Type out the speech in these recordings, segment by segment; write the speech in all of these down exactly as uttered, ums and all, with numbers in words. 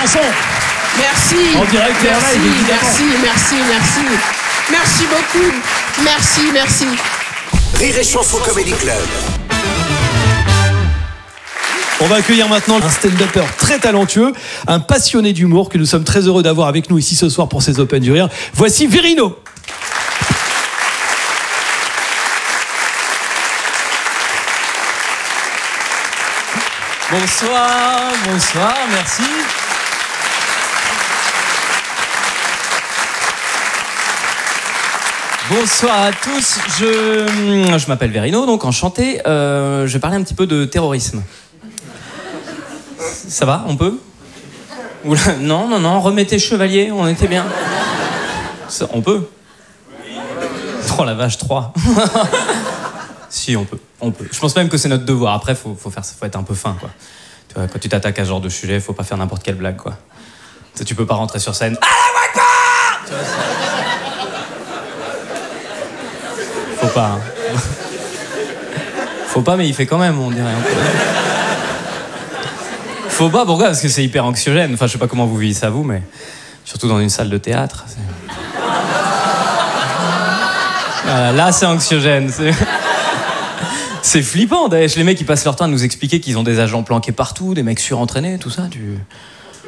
chanson. Merci. En direct et en merci, live, évidemment. merci, merci, merci. Merci beaucoup. Merci, merci. Rire et Chanson Comedy Club. On va accueillir maintenant un stand-upper très talentueux, un passionné d'humour que nous sommes très heureux d'avoir avec nous ici ce soir pour ces Open du Rire. Voici Verino. Bonsoir, bonsoir, merci. Bonsoir à tous, je, je m'appelle Verino, donc enchanté. Euh, je vais parler un petit peu de terrorisme. Ça va, on peut ? Oula, non, non, non, remettez chevalier, on était bien. Ça, on peut ? Oh la vache, trois. Si, on peut, on peut. Je pense même que c'est notre devoir. Après, faut, faut faire, faut être un peu fin, quoi. Tu vois, quand tu t'attaques à ce genre de sujet, faut pas faire n'importe quelle blague, quoi. Tu, tu peux pas rentrer sur scène. Allahu Akbar ! Tu vois, faut pas. Hein. Faut pas, mais il fait quand même, on dirait. Faut pas, pourquoi ? Parce que c'est hyper anxiogène. Enfin, je sais pas comment vous vivez ça, vous, mais surtout dans une salle de théâtre. C'est... Voilà, là, c'est anxiogène. C'est... c'est flippant, Daesh. Les mecs, ils passent leur temps à nous expliquer qu'ils ont des agents planqués partout, des mecs surentraînés, tout ça. Tu... Hein ?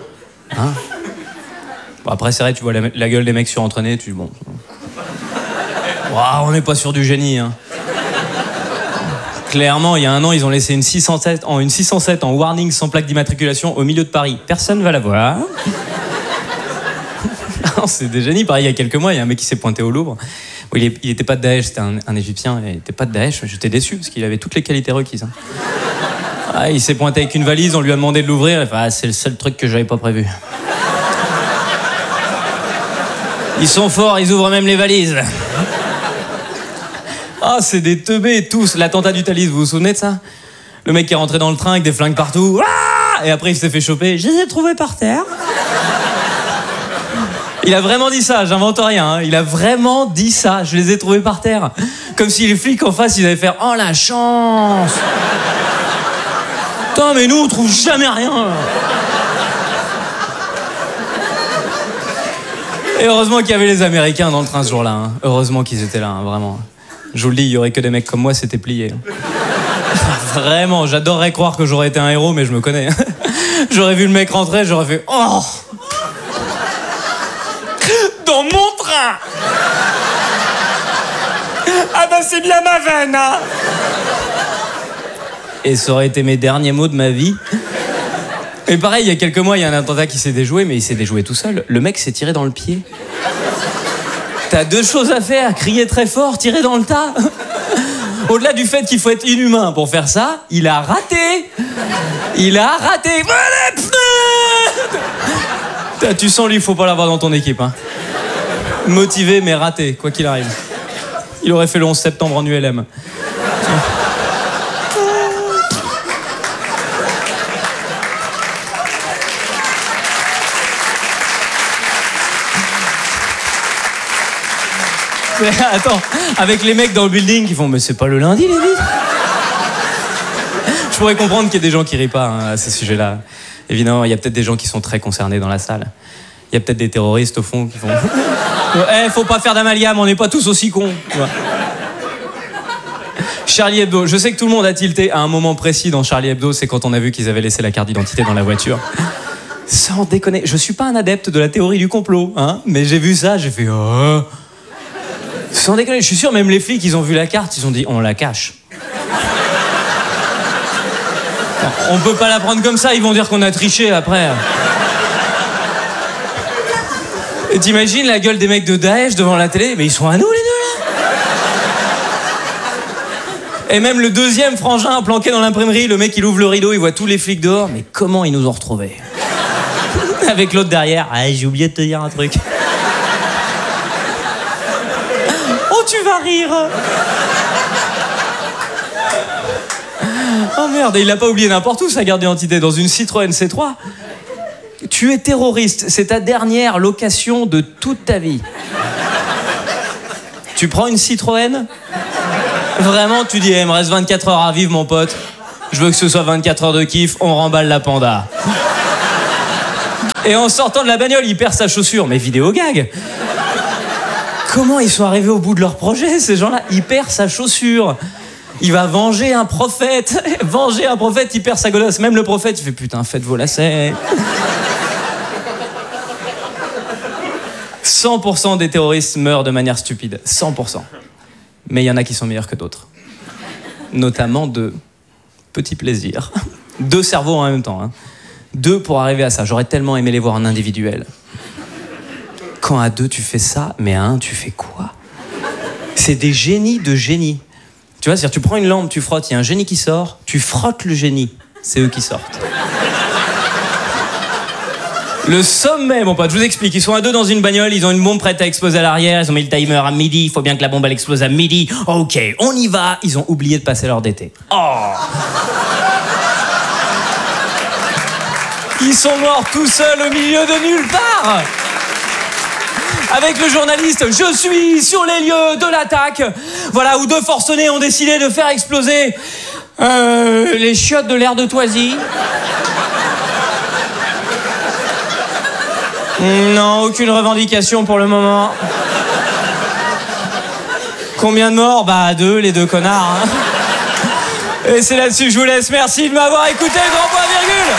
Bon, après, c'est vrai, tu vois la, la gueule des mecs surentraînés, tu dis bon. Wow, on n'est pas sûr du génie, hein. Clairement, il y a un an, ils ont laissé une six cent sept en, une six cent sept en warning sans plaque d'immatriculation au milieu de Paris. Personne va la voir. Non, c'est des génies. Pareil, il y a quelques mois, il y a un mec qui s'est pointé au Louvre. Bon, il n'était pas de Daesh, c'était un, un Égyptien. Il n'était pas de Daesh. J'étais déçu parce qu'il avait toutes les qualités requises. Hein. Ah, il s'est pointé avec une valise, on lui a demandé de l'ouvrir. Il a fait, ah, c'est le seul truc que j'avais pas prévu. Ils sont forts, ils ouvrent même les valises. Ah, c'est des teubés, tous. L'attentat du Thalys, vous vous souvenez de ça ? Le mec qui est rentré dans le train avec des flingues partout. Ah ! Et après, il s'est fait choper. Je les ai trouvés par terre. Il a vraiment dit ça, j'invente rien. Hein. Il a vraiment dit ça. Je les ai trouvés par terre. Comme si les flics en face, ils allaient faire « Oh, la chance !» Putain, mais nous, on trouve jamais rien. Et heureusement qu'il y avait les Américains dans le train ce jour-là. Hein. Heureusement qu'ils étaient là, hein, vraiment. Je vous le dis, il y aurait que des mecs comme moi, c'était plié. Vraiment, j'adorerais croire que j'aurais été un héros, mais je me connais. J'aurais vu le mec rentrer, j'aurais fait « Oh !» Dans mon train. Ah bah c'est bien ma veine, hein. Et ça aurait été mes derniers mots de ma vie. Et pareil, il y a quelques mois, il y a un attentat qui s'est déjoué, mais il s'est déjoué tout seul. Le mec s'est tiré dans le pied. T'as deux choses à faire, crier très fort, tirer dans le tas. Au-delà du fait qu'il faut être inhumain pour faire ça, il a raté. Il a raté. Tu sens, lui, il faut pas l'avoir dans ton équipe. Hein. Motivé, mais raté, quoi qu'il arrive. Il aurait fait le onze septembre en U L M. Mais attends, avec les mecs dans le building qui font « Mais c'est pas le lundi, les vides ?» Je pourrais comprendre qu'il y ait des gens qui rient pas hein, à ces sujets-là. Évidemment, il y a peut-être des gens qui sont très concernés dans la salle. Il y a peut-être des terroristes, au fond, qui font « Eh, hey, faut pas faire d'amalgame, on n'est pas tous aussi cons. » Charlie Hebdo, je sais que tout le monde a tilté à un moment précis dans Charlie Hebdo, c'est quand on a vu qu'ils avaient laissé la carte d'identité dans la voiture. Sans déconner, je suis pas un adepte de la théorie du complot, hein, mais j'ai vu ça, j'ai fait « Oh !» Sans déconner, je suis sûr, même les flics, ils ont vu la carte, ils ont dit « On la cache. » On peut pas la prendre comme ça, ils vont dire qu'on a triché après. Et t'imagines la gueule des mecs de Daesh devant la télé ? Mais ils sont à nous, les deux, là. Et même le deuxième frangin planqué dans l'imprimerie, le mec, il ouvre le rideau, il voit tous les flics dehors. Mais comment ils nous ont retrouvés ? Avec l'autre derrière. Ah, j'ai oublié de te dire un truc. Oh, tu vas rire. Oh merde, et il l'a pas oublié n'importe où, sa carte d'identité, dans une Citroën C trois. Tu es terroriste, c'est ta dernière location de toute ta vie. Tu prends une Citroën ? Vraiment, tu dis, hey, il me reste vingt-quatre heures à vivre, mon pote. Je veux que ce soit vingt-quatre heures de kiff, on remballe la Panda. Et en sortant de la bagnole, il perd sa chaussure. Mais vidéo gag. Comment ils sont arrivés au bout de leur projet, ces gens-là? Il perd sa chaussure. Il va venger un prophète. Venger un prophète, il perd sa godasse. Même le prophète, il fait putain, faites vos lacets. cent pour cent des terroristes meurent de manière stupide. cent pour cent. Mais il y en a qui sont meilleurs que d'autres. Notamment de petits plaisirs. Deux cerveaux en même temps. Hein. Deux pour arriver à ça. J'aurais tellement aimé les voir en individuel. Quand à deux tu fais ça, mais à un tu fais quoi? C'est des génies de génie. Tu vois, c'est-à-dire tu prends une lampe, tu frottes, il y a un génie qui sort, tu frottes le génie, c'est eux qui sortent. Le sommet, mon pote, je vous explique, ils sont à deux dans une bagnole, ils ont une bombe prête à exploser à l'arrière, ils ont mis le timer à midi, il faut bien que la bombe elle explose à midi. Ok, on y va, ils ont oublié de passer l'heure d'été. Oh! Ils sont morts tout seuls au milieu de nulle part. Avec le journaliste, je suis sur les lieux de l'attaque. Voilà, où deux forcenés ont décidé de faire exploser euh, les chiottes de l'air de Toisy. Non, aucune revendication pour le moment. Combien de morts? Bah deux, les deux connards. Hein. Et c'est là-dessus que je vous laisse. Merci de m'avoir écouté, grand point virgule.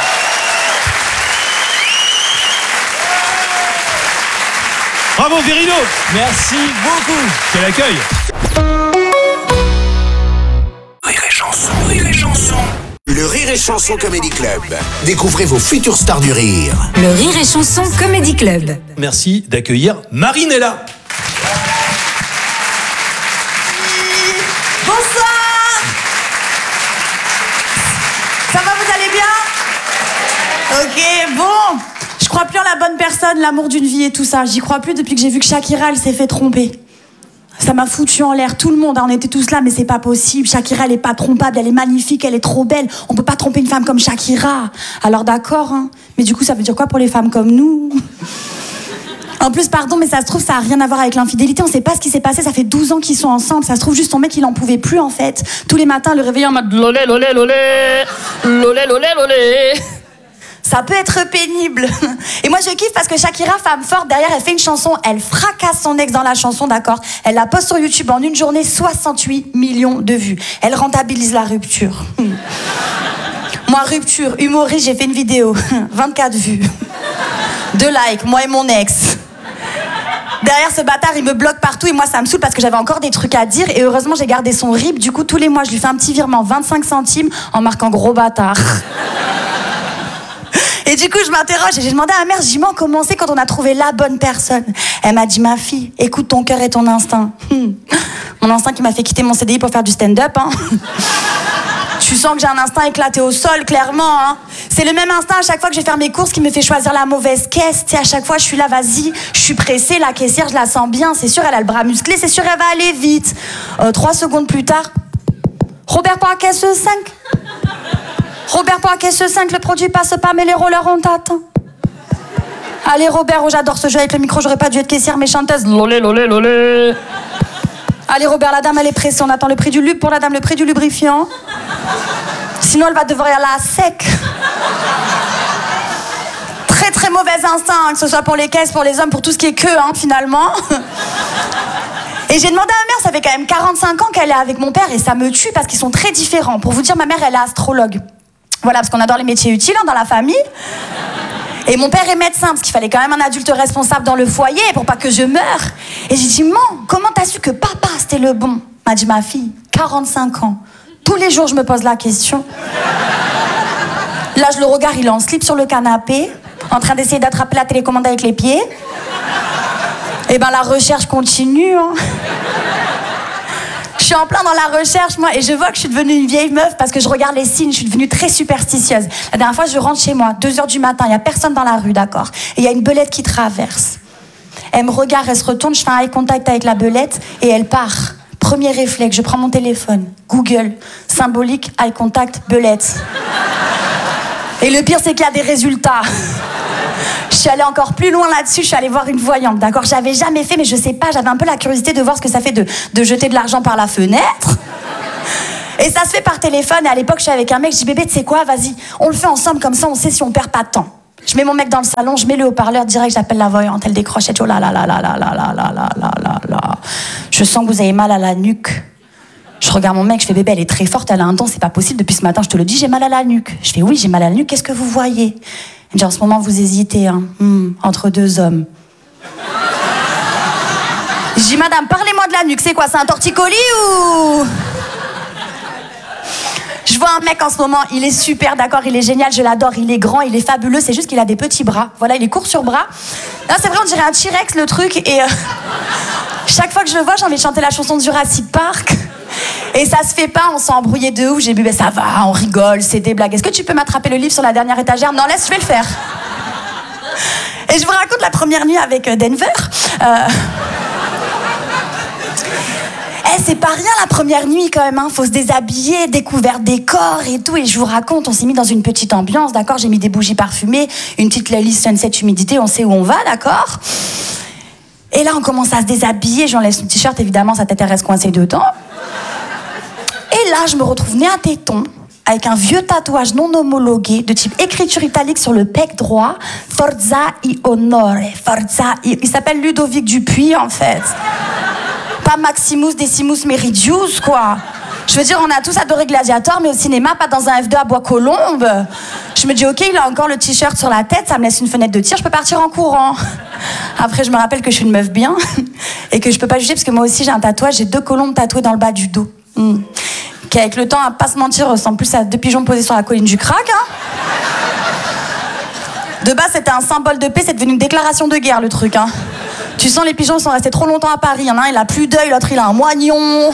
Bravo Verino. Merci beaucoup. Quel accueil. Rire et chanson, rire et chanson. Le Rire et Chanson Comedy Club. Découvrez vos futures stars du rire. Le Rire et Chanson Comedy Club. Merci d'accueillir Marinella. Bonsoir. Ça va, vous allez bien? Ok, bon. Je crois plus en la bonne personne, l'amour d'une vie et tout ça. J'y crois plus depuis que j'ai vu que Shakira, elle s'est fait tromper. Ça m'a foutu en l'air, tout le monde, hein, on était tous là, mais c'est pas possible. Shakira, elle est pas trompable, elle est magnifique, elle est trop belle. On peut pas tromper une femme comme Shakira. Alors d'accord, hein, mais du coup, ça veut dire quoi pour les femmes comme nous? En plus, pardon, mais ça se trouve, ça a rien à voir avec l'infidélité. On sait pas ce qui s'est passé, ça fait douze ans qu'ils sont ensemble. Ça se trouve, juste son mec, il en pouvait plus, en fait. Tous les matins, le réveillait en mode lolé, lolé, lolé, lolé, lolé, lolé. Ça peut être pénible. Et moi, je kiffe parce que Shakira, femme forte, derrière, elle fait une chanson, elle fracasse son ex dans la chanson, d'accord? Elle la poste sur YouTube en une journée, soixante-huit millions de vues. Elle rentabilise la rupture. Moi, rupture, humoriste, j'ai fait une vidéo, vingt-quatre vues. Deux likes, moi et mon ex. Derrière, ce bâtard, il me bloque partout et moi, ça me saoule parce que j'avais encore des trucs à dire et heureusement, j'ai gardé son rip. Du coup, tous les mois, je lui fais un petit virement, vingt-cinq centimes, en marquant gros bâtard. Et du coup, je m'interroge et j'ai demandé à ma mère, j'ai dit, comment commencer quand on a trouvé la bonne personne? Elle m'a dit, ma fille, écoute ton cœur et ton instinct. Hmm. Mon instinct qui m'a fait quitter mon C D I pour faire du stand-up, hein. Tu sens que j'ai un instinct éclaté au sol, clairement, hein. C'est le même instinct à chaque fois que je vais faire mes courses qui me fait choisir la mauvaise caisse. Tu sais, à chaque fois, je suis là, vas-y, je suis pressée, la caissière, je la sens bien. C'est sûr, elle a le bras musclé, c'est sûr, elle va aller vite. Euh, trois secondes plus tard, Robert pour la caisse cinq. Robert pour la caisse cinq, le produit passe pas, mais les rollers on t'attend. Allez Robert, oh j'adore ce jeu avec le micro, j'aurais pas dû être caissière mais chanteuse. Lolé, lolé, lolé. Allez Robert, la dame elle est pressée, on attend le prix du lube pour la dame, le prix du lubrifiant. Sinon elle va devoir y aller à sec. Très très mauvais instinct, hein, que ce soit pour les caisses, pour les hommes, pour tout ce qui est queue, hein, finalement. Et j'ai demandé à ma mère, ça fait quand même quarante-cinq ans qu'elle est avec mon père et ça me tue parce qu'ils sont très différents. Pour vous dire, ma mère elle est astrologue. Voilà, parce qu'on adore les métiers utiles, hein, dans la famille. Et mon père est médecin, parce qu'il fallait quand même un adulte responsable dans le foyer pour pas que je meure. Et j'ai dit, maman, comment t'as su que papa c'était le bon? M'a dit, ma fille, quarante-cinq ans. Tous les jours, je me pose la question. Là, je le regarde, il est en slip sur le canapé, en train d'essayer d'attraper la télécommande avec les pieds. Et ben, la recherche continue, hein. Je suis en plein dans la recherche, moi, et je vois que je suis devenue une vieille meuf parce que je regarde les signes, je suis devenue très superstitieuse. La dernière fois, je rentre chez moi, deux heures du matin, il n'y a personne dans la rue, d'accord? Et il y a une belette qui traverse. Elle me regarde, elle se retourne, je fais un eye contact avec la belette et elle part. Premier réflexe, je prends mon téléphone, Google, symbolique, eye contact, belette. Et le pire, c'est qu'il y a des résultats. Je suis allée encore plus loin là-dessus, je suis allée voir une voyante, d'accord? J'avais jamais fait, mais je sais pas, j'avais un peu la curiosité de voir ce que ça fait de, de jeter de l'argent par la fenêtre. Et ça se fait par téléphone, et à l'époque, je suis avec un mec, je dis, bébé, tu sais quoi, vas-y, on le fait ensemble, comme ça, on sait si on perd pas de temps. Je mets mon mec dans le salon, je mets le haut-parleur direct, j'appelle la voyante, elle décroche, elle dit oh là là là là là là là là là là là là. Je sens que vous avez mal à la nuque. Je regarde mon mec, je fais bébé, elle est très forte, elle a un don, c'est pas possible, depuis ce matin, je te le dis, j'ai mal à la nuque. Je fais oui, j'ai mal à la nuque, qu'est-ce que vous voyez? Elle me dit en ce moment, vous hésitez, hein, hmm, entre deux hommes. Je dis madame, parlez-moi de la nuque, c'est quoi, c'est un torticolis ou... Je vois un mec en ce moment, il est super, d'accord, il est génial, je l'adore, il est grand, il est fabuleux, c'est juste qu'il a des petits bras. Voilà, il est court sur bras. Là, c'est vrai, on dirait un T-Rex, le truc, et euh, chaque fois que je le vois, j'ai envie de chanter la chanson de Jurassic Park. Et ça se fait pas, on s'est embrouillé de ouf, j'ai dit, ben ça va, on rigole, c'est des blagues. Est-ce que tu peux m'attraper le livre sur la dernière étagère? Non, laisse, je vais le faire. Et je vous raconte la première nuit avec Denver. Euh... Eh, c'est pas rien la première nuit quand même, hein. Faut se déshabiller, découverte des corps et tout. Et je vous raconte, on s'est mis dans une petite ambiance, d'accord. J'ai mis des bougies parfumées, une petite playlist Sunset Humidité, on sait où on va, d'accord. Et là, on commence à se déshabiller, j'enlève son t-shirt, évidemment, sa tête elle reste coincée dedans. Et là, je me retrouve nez à téton, avec un vieux tatouage non homologué, de type écriture italique sur le pec droit, Forza i Onore, Forza i... Il s'appelle Ludovic Dupuis, en fait. Pas Maximus Decimus Meridius, quoi. Je veux dire, on a tous adoré Gladiator, mais au cinéma, pas dans un F deux à Bois-Colombes. Je me dis, ok, il a encore le t-shirt sur la tête, ça me laisse une fenêtre de tir, je peux partir en courant. Après, je me rappelle que je suis une meuf bien, et que je peux pas juger, parce que moi aussi, j'ai un tatouage, j'ai deux colombes tatouées dans le bas du dos. Mmh. Qui, avec le temps, à pas se mentir, ressemble plus à deux pigeons posés sur la colline du crack, hein. De base, c'était un symbole de paix, c'est devenu une déclaration de guerre, le truc, hein. Tu sens les pigeons sont restés trop longtemps à Paris. Il y en a un, il a plus d'œil, l'autre, il a un moignon.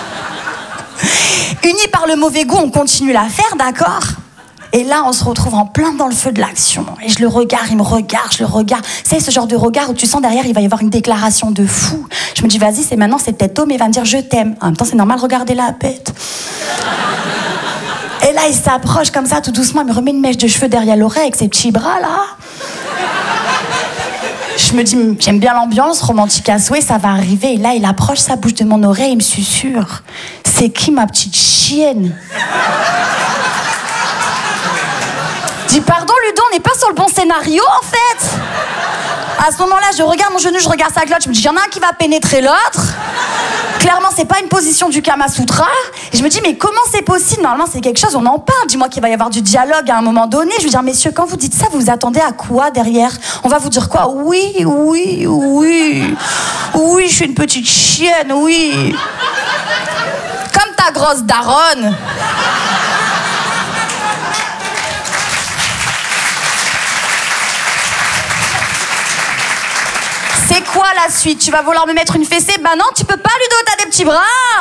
Unis par le mauvais goût, on continue l'affaire, d'accord? Et là, on se retrouve en plein dans le feu de l'action. Et je le regarde, il me regarde, je le regarde. C'est ce genre de regard où tu sens derrière, il va y avoir une déclaration de fou. Je me dis, vas-y, c'est maintenant, c'est peut-être Tom, il va me dire, je t'aime. En même temps, c'est normal, regardez la bête. Et là, il s'approche comme ça, tout doucement, il me remet une mèche de cheveux derrière l'oreille avec ses petits bras, là. Je me dis, j'aime bien l'ambiance, romantique à souhait, ça va arriver. Et là, il approche sa bouche de mon oreille, il me susurre. C'est qui ma petite chienne? Je dis, pardon, Ludo, on n'est pas sur le bon scénario, en fait. À ce moment-là, je regarde mon genou, je regarde sa glotte, je me dis, il y en a un qui va pénétrer l'autre. Clairement, c'est pas une position du Kama Sutra. Et je me dis, mais comment c'est possible? Normalement, c'est quelque chose, on en parle. Dis-moi qu'il va y avoir du dialogue à un moment donné. Je veux dire, messieurs, quand vous dites ça, vous vous attendez à quoi derrière? On va vous dire quoi? Oui, oui, oui. Oui, je suis une petite chienne, oui. Comme ta grosse daronne. C'est quoi la suite? Tu vas vouloir me mettre une fessée? Bah non, tu peux pas, Ludo, t'as des petits bras.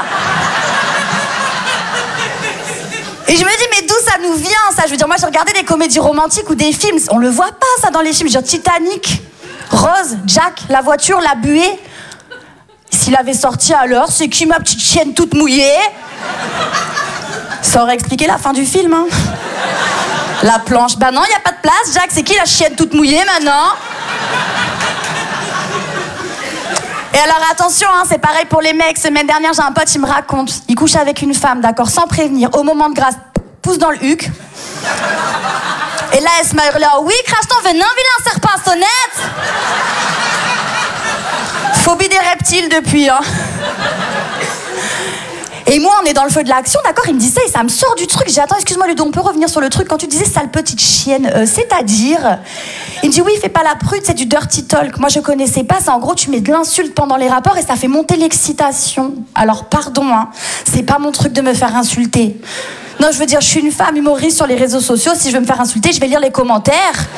Et je me dis, mais d'où ça nous vient, ça? Je veux dire, moi, j'ai regardé des comédies romantiques ou des films. On le voit pas, ça, dans les films. Je veux dire, Titanic, Rose, Jack, la voiture, la buée. S'il avait sorti alors, c'est qui ma petite chienne toute mouillée? Ça aurait expliqué la fin du film, hein. La planche. Bah non, y a pas de place, Jack. C'est qui la chienne toute mouillée, maintenant? Et alors attention, hein, c'est pareil pour les mecs. Semaine dernière, j'ai un pote, il me raconte. Il couche avec une femme, d'accord, sans prévenir. Au moment de grâce, pousse dans le huc. Et là, elle se met là. Oui, crache ton venin, vilain serpent à sonnette. Phobie des reptiles depuis, hein. Et moi, on est dans le feu de l'action, d'accord? Il me dit ça et ça me sort du truc. J'ai dit, attends, excuse-moi, Ludo, on peut revenir sur le truc. Quand tu disais sale petite chienne, euh, c'est-à-dire? Il me dit, oui, fais pas la prude, c'est du dirty talk. Moi, je connaissais pas. C'est en gros, tu mets de l'insulte pendant les rapports et ça fait monter l'excitation. Alors, pardon, hein, c'est pas mon truc de me faire insulter. Non, je veux dire, je suis une femme humoriste sur les réseaux sociaux. Si je veux me faire insulter, je vais lire les commentaires.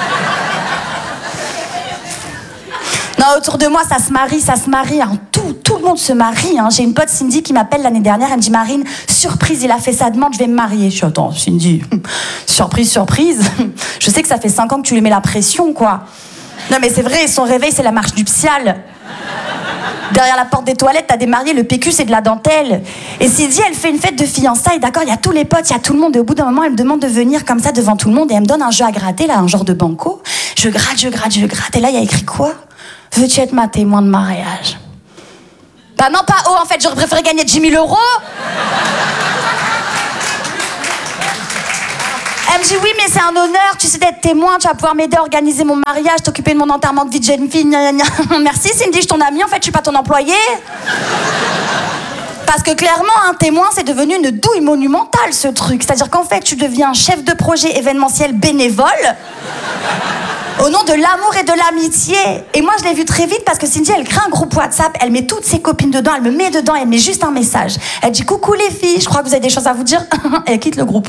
Non, autour de moi, ça se marie, ça se marie. Hein. Tout, tout le monde se marie. Hein. J'ai une pote, Cindy, qui m'appelle l'année dernière. Elle me dit, Marine, surprise, il a fait sa demande, je vais me marier. Je suis, attends, Cindy, surprise, surprise. Je sais que ça fait cinq ans que tu lui mets la pression, quoi. Non, mais c'est vrai, son réveil, c'est la marche nuptiale. Derrière la porte des toilettes, t'as des mariés, le P Q, c'est de la dentelle. Et Cindy, elle fait une fête de fiançailles, d'accord? Il y a tous les potes, il y a tout le monde. Et au bout d'un moment, elle me demande de venir comme ça devant tout le monde. Et elle me donne un jeu à gratter, là, un genre de banco. Je gratte, je gratte, je gratte. Et là, il y a écrit quoi? Veux-tu être ma témoin de mariage? Bah non, pas haut, en fait, j'aurais préféré gagner dix mille euros. Elle me dit oui, mais c'est un honneur, tu sais, d'être témoin, tu vas pouvoir m'aider à organiser mon mariage, t'occuper de mon enterrement de vie de jeune fille. Gna, gna, gna. Merci Cindy, je suis ton amie, en fait, je suis pas ton employé. Parce que clairement, un témoin, c'est devenu une douille monumentale, ce truc. C'est-à-dire qu'en fait, tu deviens chef de projet événementiel bénévole au nom de l'amour et de l'amitié. Et moi, je l'ai vu très vite parce que Cindy, elle crée un groupe WhatsApp, elle met toutes ses copines dedans, elle me met dedans, elle met juste un message. Elle dit « Coucou les filles, je crois que vous avez des choses à vous dire. » Et elle quitte le groupe.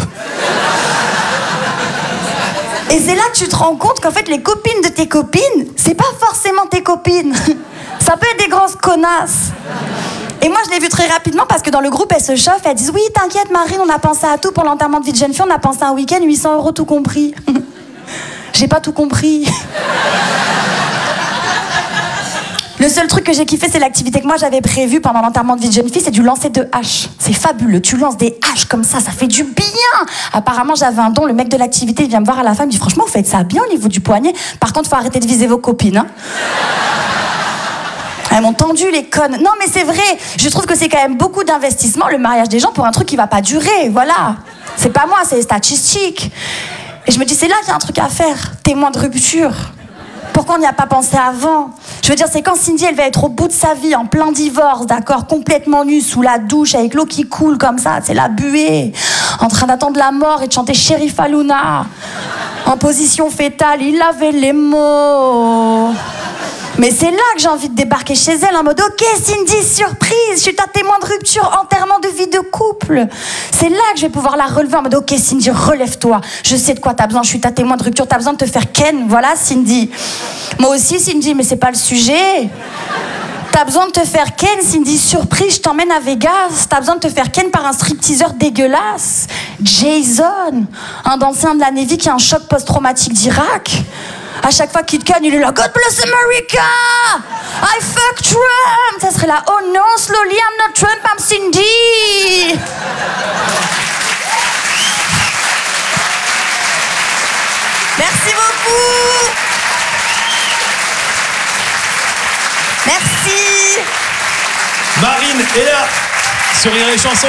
Et c'est là que tu te rends compte qu'en fait, les copines de tes copines, c'est pas forcément tes copines. Ça peut être des grosses connasses. Et moi, je l'ai vu très rapidement parce que dans le groupe, elles se chauffent, elles disent « Oui, t'inquiète Marine, on a pensé à tout pour l'enterrement de vie de jeune fille, on a pensé à un week-end, huit cents euros tout compris. » J'ai pas tout compris. Le seul truc que j'ai kiffé, c'est l'activité que moi j'avais prévue pendant l'enterrement de vie de jeune fille, c'est du lancer de haches. C'est fabuleux, tu lances des haches comme ça, ça fait du bien. Apparemment, j'avais un don, le mec de l'activité, il vient me voir à la fin, il me dit « Franchement, vous faites ça bien au niveau du poignet. Par contre, faut arrêter de viser vos copines. Hein. » Elles m'ont tendu les connes. Non mais c'est vrai, je trouve que c'est quand même beaucoup d'investissement, le mariage des gens, pour un truc qui va pas durer, voilà. C'est pas moi, c'est statistique. Et je me dis, c'est là qu'il y a un truc à faire, témoin de rupture. Pourquoi on n'y a pas pensé avant? Je veux dire, c'est quand Cindy, elle va être au bout de sa vie, en plein divorce, d'accord, complètement nue, sous la douche, avec l'eau qui coule comme ça, c'est la buée, en train d'attendre la mort et de chanter Sheriff Aluna, en position fétale, il avait les mots. Mais c'est là que j'ai envie de débarquer chez elle en mode « Ok, Cindy, surprise, je suis ta témoin de rupture, enterrement de vie de couple. » C'est là que je vais pouvoir la relever en mode « Ok, Cindy, relève-toi. Je sais de quoi t'as besoin, je suis ta témoin de rupture, t'as besoin de te faire ken. Voilà, Cindy. » Moi aussi, Cindy, mais c'est pas le sujet. T'as besoin de te faire ken, Cindy, surprise, je t'emmène à Vegas. T'as besoin de te faire ken par un stripteaseur dégueulasse. Jason, un ancien de la Navy qui a un choc post-traumatique d'Irak. À chaque fois qu'il te canne, il est là, God bless America! I fuck Trump! Ça serait là, oh non, slowly, I'm not Trump, I'm Cindy! Merci beaucoup! Merci! Marine est là, sur Rire et Chanson.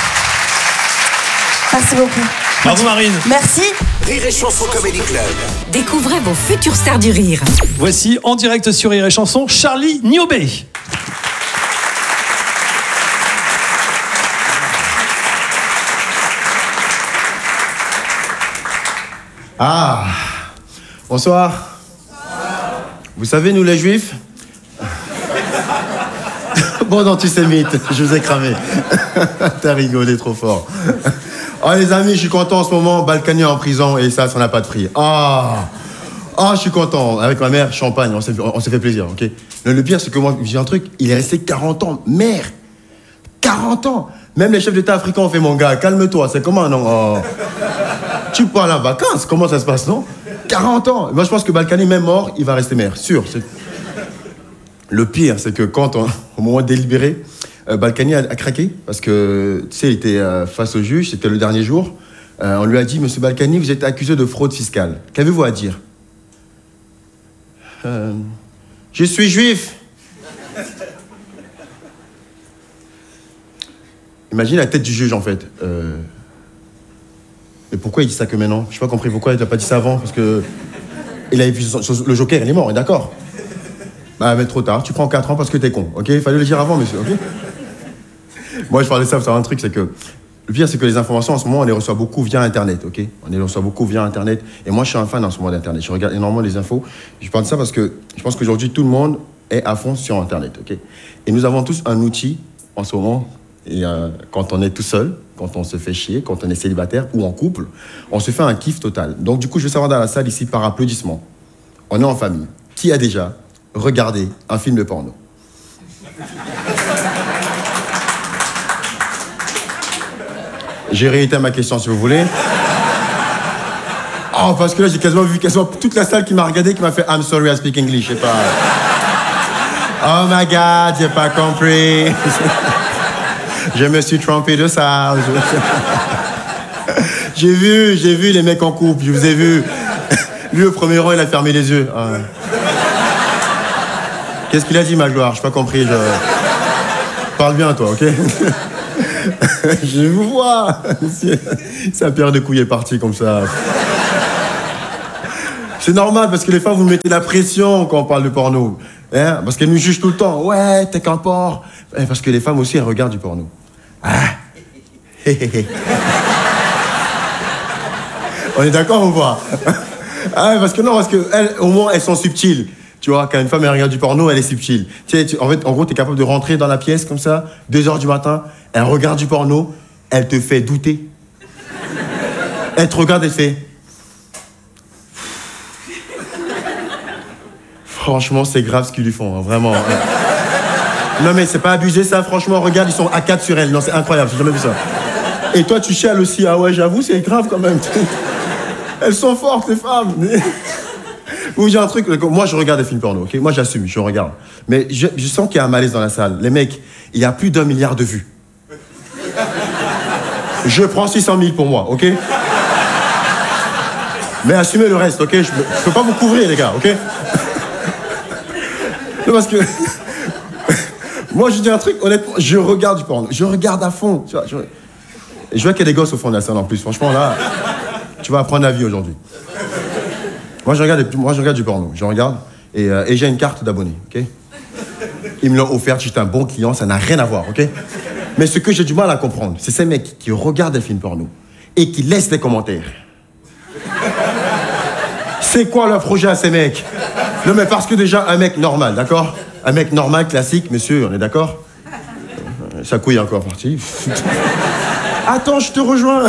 Merci beaucoup. Bravo Marine. Merci. Rire et Chanson Comedy Club. Découvrez vos futures stars du rire. Voici en direct sur Rire et Chanson, Charlie Niobé. Ah, bonsoir. Vous savez, nous les juifs, bon antisémite, je vous ai cramé. T'as rigolé trop fort. Oh les amis, je suis content en ce moment, Balkany en prison et ça, ça n'a pas de prix. Ah, ah, je suis content. Avec ma mère, champagne, on s'est, on s'est fait plaisir, ok. Le, le pire, c'est que moi, j'ai un truc, il est resté quarante ans, mère, quarante ans. Même les chefs d'État africains ont fait, mon gars, calme-toi, c'est comment, non oh. Tu pars en vacances, comment ça se passe, non? quarante ans. Moi, je pense que Balkany, même mort, il va rester maire, sûr. C'est... Le pire, c'est que quand, on, au moment de délibérer, euh, Balkany a, a craqué, parce que, tu sais, il était euh, face au juge, c'était le dernier jour. Euh, on lui a dit, Monsieur Balkany, vous êtes accusé de fraude fiscale. Qu'avez-vous à dire? euh, Je suis juif. Imagine la tête du juge, en fait. Euh... Mais pourquoi il dit ça que maintenant? Je n'ai pas compris pourquoi il n'a pas dit ça avant, parce que... Il avait vu son, son, le joker, il est mort, on est d'accord? Bah, mais trop tard, tu prends quatre ans parce que t'es con, ok? Il fallait le dire avant, monsieur, ok? Moi, je parlais de ça, vous savez un truc, c'est que... Le pire, c'est que les informations, en ce moment, on les reçoit beaucoup via Internet, ok? On les reçoit beaucoup via Internet. Et moi, je suis un fan en ce moment d'Internet. Je regarde énormément les infos. Je parle de ça parce que je pense qu'aujourd'hui, tout le monde est à fond sur Internet, ok? Et nous avons tous un outil, en ce moment, et euh, quand on est tout seul, quand on se fait chier, quand on est célibataire ou en couple, on se fait un kiff total. Donc, du coup, je veux savoir dans la salle, ici, par applaudissement. On est en famille. Qui a déjà regardé un film de porno? J'ai réitéré ma question, si vous voulez. Oh, parce que là, j'ai quasiment vu quasiment toute la salle qui m'a regardé, qui m'a fait « I'm sorry, I speak English », je sais pas. Oh my God, j'ai pas compris. Je me suis trompé de salle. J'ai vu, j'ai vu les mecs en couple, je vous ai vu. Lui, au premier rang, il a fermé les yeux. Ah. Qu'est-ce qu'il a dit, ma gloire? Je n'ai pas compris. Je... Parle bien, toi, ok? Je vous vois. Sa paire de couilles est partie comme ça. C'est normal parce que les femmes, vous mettez la pression quand on parle de porno. Hein, parce qu'elles nous jugent tout le temps. Ouais, t'es qu'un porc. Parce que les femmes aussi, elles regardent du porno. Ah. On est d'accord ou pas? Ah, parce que non, parce que elles, au moins, elles sont subtiles. Tu vois, quand une femme elle regarde du porno, elle est subtile. Tu sais, tu, en fait, en gros, t'es capable de rentrer dans la pièce comme ça, deux heures du matin, elle regarde du porno, elle te fait douter. Elle te regarde et fait... Franchement, c'est grave ce qu'ils lui font, hein, vraiment. Non, mais c'est pas abusé, ça, franchement, regarde, ils sont à quatre sur elle. Non, c'est incroyable, j'ai jamais vu ça. Et toi, tu chiales aussi. Ah ouais, j'avoue, c'est grave quand même. Elles sont fortes, les femmes. Vous dire un truc, moi, je regarde des films porno, ok? Moi, j'assume, je regarde. Mais je, je sens qu'il y a un malaise dans la salle. Les mecs, il y a plus d'un milliard de vues. Je prends six cent mille pour moi, ok? Mais assumez le reste, ok? Je, je peux pas vous couvrir, les gars, ok? Non, parce que... Moi, je dis un truc, honnêtement, je regarde du porno. Je regarde à fond, tu vois. Je, et je vois qu'il y a des gosses au fond de la salle, en plus. Franchement, là, tu vas apprendre la vie aujourd'hui. Moi, je regarde, moi, je regarde du porno. Je regarde et, euh, et j'ai une carte d'abonné, ok? Ils me l'ont offerte, j'étais un bon client, ça n'a rien à voir, ok? Mais ce que j'ai du mal à comprendre, c'est ces mecs qui regardent des films porno et qui laissent des commentaires. C'est quoi leur projet à ces mecs? Non, mais parce que déjà, un mec normal, d'accord? Un mec normal, classique, monsieur, on est d'accord? Sa couille est encore partie. Attends, je te rejoins.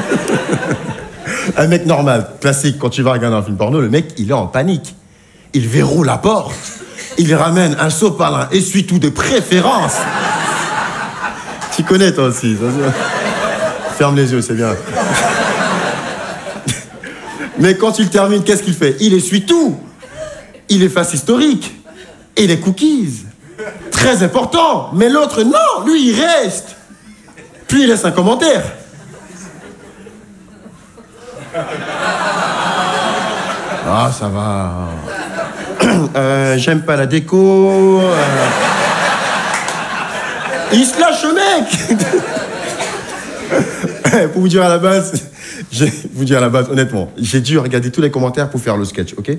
Un mec normal, classique, quand tu vas regarder un film porno, le mec, il est en panique. Il verrouille la porte. Il ramène un sopalin, essuie-tout de préférence. Tu connais, toi aussi. Ferme les yeux, c'est bien. Mais quand il termine, qu'est-ce qu'il fait? Il essuie tout. Il efface historique. Et les cookies. Très important. Mais l'autre, non, lui, il reste. Puis il laisse un commentaire. Ah, ça va. Euh, j'aime pas la déco. Euh... Il se lâche, le mec. Pour vous dire à la base, j'ai, vous dire à la base, honnêtement, j'ai dû regarder tous les commentaires pour faire le sketch, ok?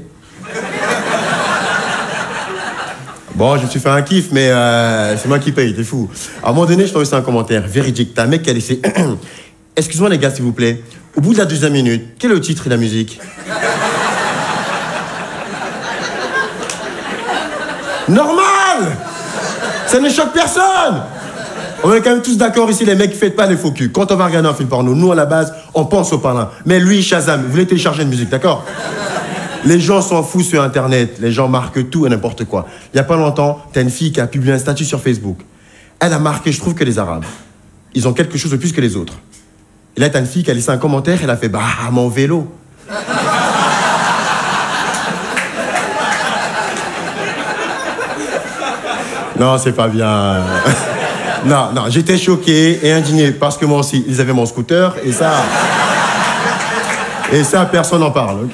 Bon, je me suis fait un kiff, mais euh, c'est moi qui paye, t'es fou. À un moment donné, je tombais sur un commentaire véridique. T'as un mec qui a laissé... Excuse-moi les gars, s'il vous plaît. Au bout de la deuxième minute, quel est le titre et la musique? Normal! Ça ne choque personne! On est quand même tous d'accord ici, les mecs, faites pas les faux culs. Quand on va regarder un film porno, nous, à la base, on pense au parrain. Mais lui, Shazam, vous voulez télécharger une musique, d'accord? Les gens s'en foutent sur Internet. Les gens marquent tout et n'importe quoi. Il y a pas longtemps, t'as une fille qui a publié un statut sur Facebook. Elle a marqué, je trouve que les Arabes, ils ont quelque chose de plus que les autres. Et là, t'as une fille qui a laissé un commentaire, elle a fait, bah, mon vélo. Non, c'est pas bien. Non, non, j'étais choqué et indigné parce que moi aussi, ils avaient mon scooter et ça... Et ça, personne n'en parle, ok?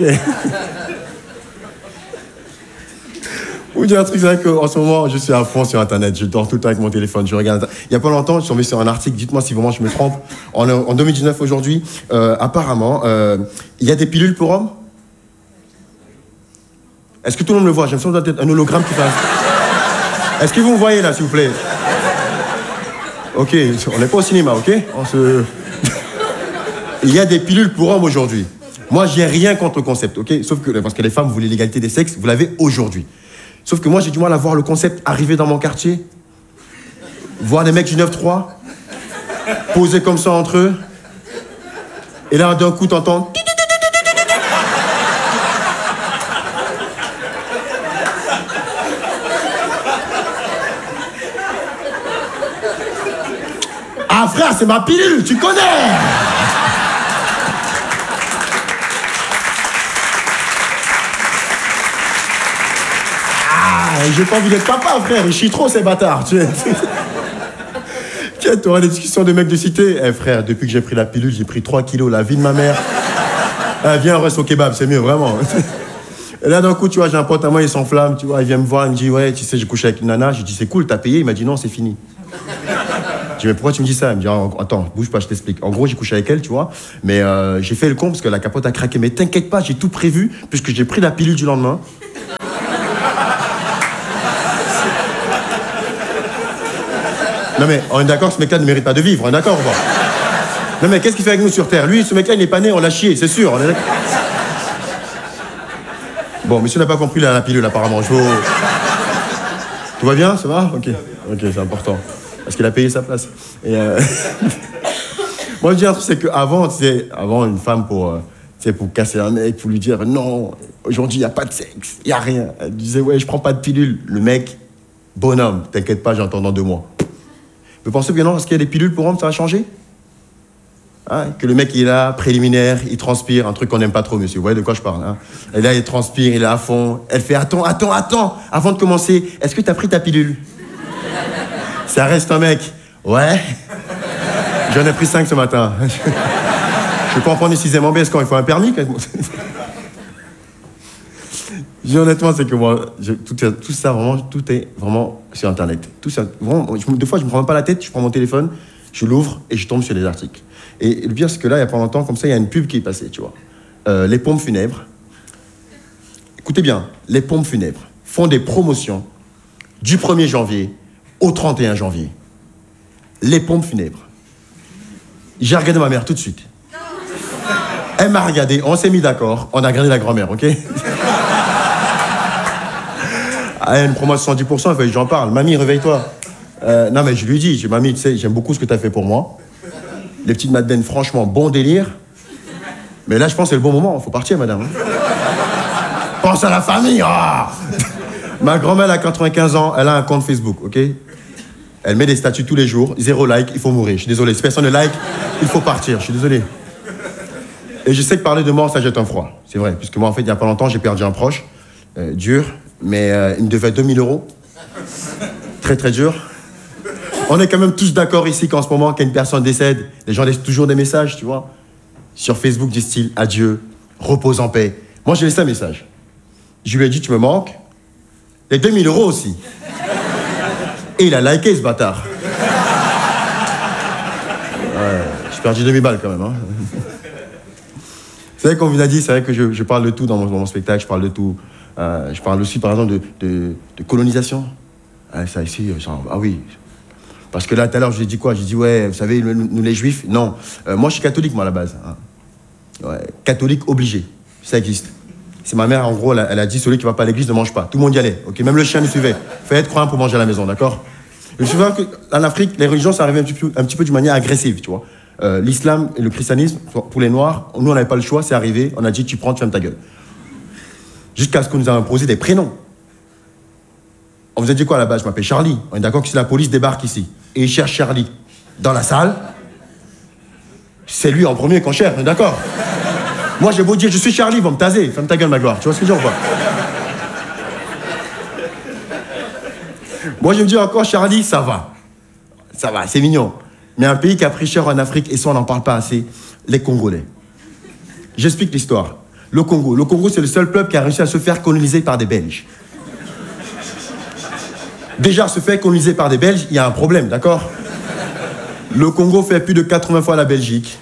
Vous dire un truc, c'est vrai qu'en ce moment, je suis à fond sur Internet. Je dors tout le temps avec mon téléphone, je regarde... Il y a pas longtemps, je suis tombé sur un article, dites-moi si vraiment je me trompe. En, en deux mille dix-neuf, aujourd'hui, euh, apparemment, euh, il y a des pilules pour hommes? Est-ce que tout le monde me voit? J'ai l'impression d'être un hologramme qui passe. Est-ce que vous me voyez là, s'il vous plaît? Ok, on n'est pas au cinéma, ok? On se... Il y a des pilules pour hommes aujourd'hui. Moi, j'ai rien contre le concept, ok? Sauf que, parce que les femmes voulaient l'égalité des sexes, vous l'avez aujourd'hui. Sauf que moi, j'ai du mal à voir le concept arriver dans mon quartier. Voir des mecs du neuf trois, poser comme ça entre eux. Et là, d'un coup, t'entends... Ah frère, c'est ma pilule, tu connais! Ah, j'ai pas envie d'être papa, frère, il chie trop ces bâtards. Tu sais, t'auras des discussions de mecs de cité. Eh frère, depuis que j'ai pris la pilule, j'ai pris trois kilos, la vie de ma mère. Ah, viens, on reste au kebab, c'est mieux, vraiment. Et là, d'un coup, tu vois, j'ai un pote à moi, il s'enflamme, tu vois, il vient me voir, il me dit, ouais, tu sais, j'ai couché avec une nana. J'ai dit, c'est cool, t'as payé? Il m'a dit, non, c'est fini. Je dis, mais pourquoi tu me dis ça? Elle me dit, oh, attends, bouge pas, je t'explique. En gros, j'ai couché avec elle, tu vois, mais euh, j'ai fait le con parce que la capote a craqué. Mais t'inquiète pas, j'ai tout prévu, puisque j'ai pris la pilule du lendemain. Non mais, on est d'accord, ce mec-là ne mérite pas de vivre, on est d'accord ou pas? Non mais qu'est-ce qu'il fait avec nous sur Terre? Lui, ce mec-là, il n'est pas né, on l'a chié, c'est sûr, on est d'accord. Bon, monsieur n'a pas compris la, la pilule, apparemment. Je vous... Tout va bien, ça va? Ok, ok, c'est important. Parce qu'il a payé sa place. Et euh... Moi, je dis un truc, c'est qu'avant, tu sais, avant, une femme, pour, euh, tu sais, pour casser un mec, pour lui dire, non, aujourd'hui, il n'y a pas de sexe, il n'y a rien. Elle disait, ouais, je prends pas de pilule. Le mec, bonhomme, t'inquiète pas, j'entends dans deux mois. Vous pensez que non, parce qu'il y a des pilules pour hommes, ça va changer? Hein, que le mec, il est là, préliminaire, il transpire, un truc qu'on n'aime pas trop, monsieur. Vous voyez de quoi je parle, hein? Et là, il transpire, il est à fond. Elle fait, attends, attends, attends, avant de commencer, est-ce que t'as pris ta pilule? Ça reste un mec. Ouais. J'en ai pris cinq ce matin. Je peux pas en prendre une sixième en B, est-ce qu'il faut un permis? Je dis honnêtement, c'est que moi, je, tout, tout ça, vraiment, tout est vraiment sur Internet. Tout ça, vraiment, je, des fois, je me prends même pas la tête, je prends mon téléphone, je l'ouvre et je tombe sur des articles. Et le pire, c'est que là, il y a pas longtemps, comme ça, il y a une pub qui est passée, tu vois. Euh, les pompes funèbres. Écoutez bien, les pompes funèbres font des promotions du premier janvier au trente et un janvier. Les pompes funèbres. J'ai regardé ma mère tout de suite. Elle m'a regardé, on s'est mis d'accord, on a regardé la grand-mère, ok? Ah, une promo de soixante-dix pour cent, j'en parle. Mamie, réveille-toi. Euh, non, mais je lui dis, mamie, tu sais, j'aime beaucoup ce que tu as fait pour moi. Les petites madeleines, franchement, bon délire. Mais là, je pense que c'est le bon moment, faut partir, madame. Pense à la famille, ah. Ma grand-mère a quatre-vingt-quinze ans, elle a un compte Facebook, ok? Elle met des statuts tous les jours, zéro like, il faut mourir. Je suis désolé, si personne ne like, il faut partir, je suis désolé. Et je sais que parler de mort, ça jette un froid. C'est vrai, puisque moi, en fait, il n'y a pas longtemps, j'ai perdu un proche, euh, dur, mais euh, il me devait deux mille euros. Très, très dur. On est quand même tous d'accord ici qu'en ce moment, quand une personne décède, les gens laissent toujours des messages, tu vois. Sur Facebook, du style, adieu, repose en paix. Moi, j'ai laissé un message. Je lui ai dit, tu me manques. Les deux mille euros aussi. Et il a liké, ce bâtard. Ouais, j'ai perdu deux mille balles quand même, hein. C'est vrai qu'on vous a dit, c'est vrai que je, je parle de tout dans mon, dans mon spectacle, je parle de tout. Euh, je parle aussi, par exemple, de, de, de colonisation. Ah, ça ici, genre, ah oui. Parce que là, tout à l'heure, je lui ai dit quoi? J'ai dit, ouais, vous savez, nous, les juifs, non. Euh, moi, je suis catholique, moi, à la base. Hein. Ouais, catholique obligé. Ça existe. C'est ma mère, en gros, elle a, elle a dit, celui qui ne va pas à l'église ne mange pas. Tout le monde y allait, ok? Même le chien nous suivait. Fallait être croyant pour manger à la maison, d'accord? Je me souviens qu'en Afrique, les religions, ça arrivait un petit peu, un petit peu d'une manière agressive, tu vois. Euh, L'islam et le christianisme, pour les Noirs, nous, on n'avait pas le choix, c'est arrivé. On a dit, tu prends, tu fermes ta gueule. Jusqu'à ce qu'on nous a imposé des prénoms. On vous a dit quoi à la base? Je m'appelle Charlie. On est d'accord que si la police débarque ici et il cherche Charlie dans la salle, c'est lui en premier qu'on cherche, on est d'accord? Moi, j'ai beau dire, je suis Charlie, ils vont me taser. Ferme ta gueule, ma gloire. Tu vois ce que je veux dire ou pas? Moi, je me dis encore, Charlie, ça va. Ça va, c'est mignon. Mais un pays qui a pris cher en Afrique, et ça, on n'en parle pas assez, les Congolais. J'explique l'histoire. Le Congo. Le Congo, c'est le seul peuple qui a réussi à se faire coloniser par des Belges. Déjà, se faire coloniser par des Belges, il y a un problème, d'accord? Le Congo fait plus de quatre-vingts fois la Belgique.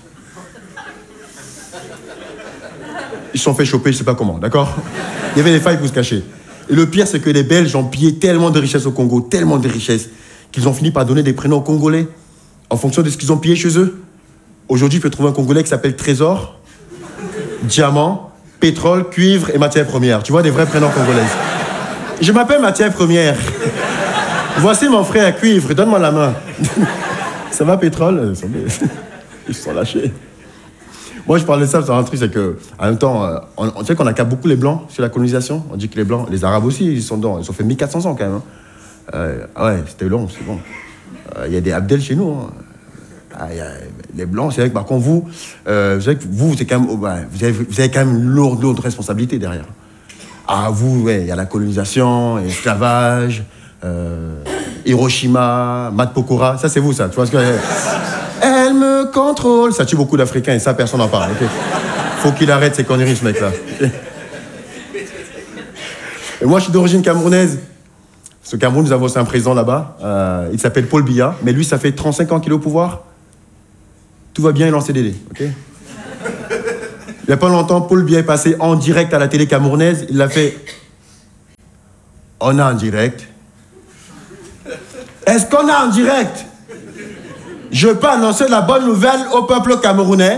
Ils se sont fait choper, je sais pas comment, d'accord? Il y avait des failles pour se cacher. Et le pire, c'est que les Belges ont pillé tellement de richesses au Congo, tellement de richesses, qu'ils ont fini par donner des prénoms aux Congolais, en fonction de ce qu'ils ont pillé chez eux. Aujourd'hui, tu peux trouver un Congolais qui s'appelle Trésor, Diamant, Pétrole, Cuivre et Matière Première. Tu vois, des vrais prénoms congolais. Je m'appelle Matière Première. Voici mon frère Cuivre, donne-moi la main. Ça va, Pétrole? Ils se sont lâchés. Moi, je parle de ça, c'est un truc, c'est que, en même temps, on, on sait qu'on accable beaucoup les Blancs sur la colonisation. On dit que les Blancs, les Arabes aussi, ils sont dedans. Ils ont fait mille quatre cents ans quand même. Hein. Euh, ouais, c'était long, c'est bon. Il euh, y a des Abdel chez nous. Hein. Ah, y a, les Blancs, c'est vrai que par contre, vous, euh, vous savez que vous, c'est quand même, oh, bah, vous, avez, vous avez quand même une lourde, lourde responsabilité derrière. Ah, vous, ouais, il y a la colonisation, l'esclavage, euh, Hiroshima, Mat Pokora, ça c'est vous, ça. Tu vois ce que. Elle me contrôle. Ça tue beaucoup d'Africains et ça, personne n'en parle. Okay. Faut qu'il arrête ces conneries, ce mec-là. Okay. Et moi, je suis d'origine camerounaise. Ce Cameroun, nous avons aussi un président là-bas. Euh, il s'appelle Paul Biya. Mais lui, ça fait trente-cinq ans qu'il est au pouvoir. Tout va bien, il est en C D D. Okay, il n'y a pas longtemps, Paul Biya est passé en direct à la télé camerounaise. Il l'a fait... On est en direct. Est-ce qu'on est en direct? Je peux annoncer la bonne nouvelle au peuple camerounais.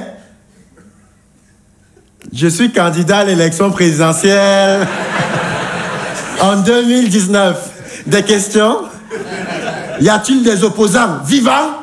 Je suis candidat à l'élection présidentielle en deux mille dix-neuf. Des questions? Y a-t-il des opposants vivants?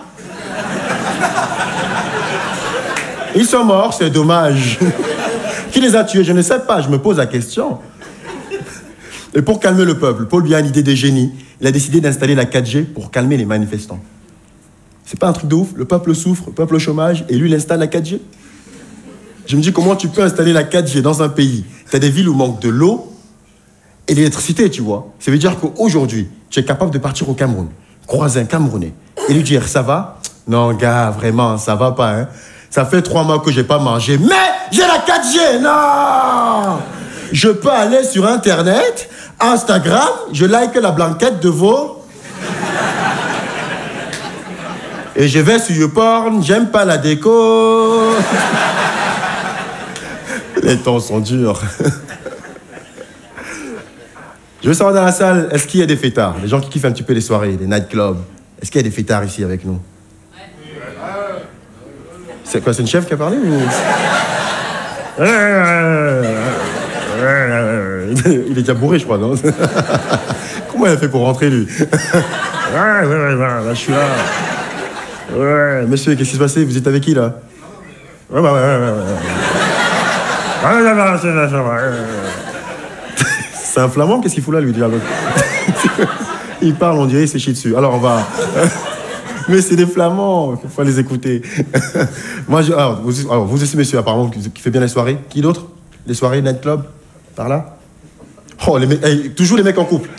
Ils sont morts, c'est dommage. Qui les a tués? Je ne sais pas, je me pose la question. Et pour calmer le peuple, Paul Biya a une idée de génie. Il a décidé d'installer la quatre G pour calmer les manifestants. C'est pas un truc de ouf, le peuple souffre, le peuple au chômage, et lui, il installe la quatre G. Je me dis, comment tu peux installer la quatre G dans un pays? Tu as des villes où il manque de l'eau et l'électricité, tu vois. Ça veut dire qu'aujourd'hui, tu es capable de partir au Cameroun, croiser un Camerounais, et lui dire, ça va? Non, gars, vraiment, ça va pas, hein. Ça fait trois mois que j'ai pas mangé, mais j'ai la quatre G, non! Je peux aller sur Internet, Instagram, je like la blanquette de veau. Et je vais sur YouPorn, j'aime pas la déco. Les temps sont durs. Je veux savoir dans la salle, est-ce qu'il y a des fêtards? Les gens qui kiffent un petit peu les soirées, les nightclubs. Est-ce qu'il y a des fêtards ici avec nous? C'est quoi, c'est une chef qui a parlé ou... Il est déjà bourré, je crois, non? Comment il a fait pour rentrer, lui? Ouais, ouais, ouais, là, je suis là. Ouais, monsieur, qu'est-ce qui se passait? Vous êtes avec qui, là? Ouais, ouais, ouais, ouais, ouais. C'est un flamand, qu'est-ce qu'il fout là, lui? Il parle, on dirait, il s'est chié dessus. Alors, on va... Mais c'est des flamands, il faut les écouter. Moi, je... alors, vous, alors, vous aussi, monsieur, apparemment, qui, qui fait bien les soirées. Qui d'autre? Les soirées, nightclub? Par là? Oh, les mecs, hey, toujours les mecs en couple.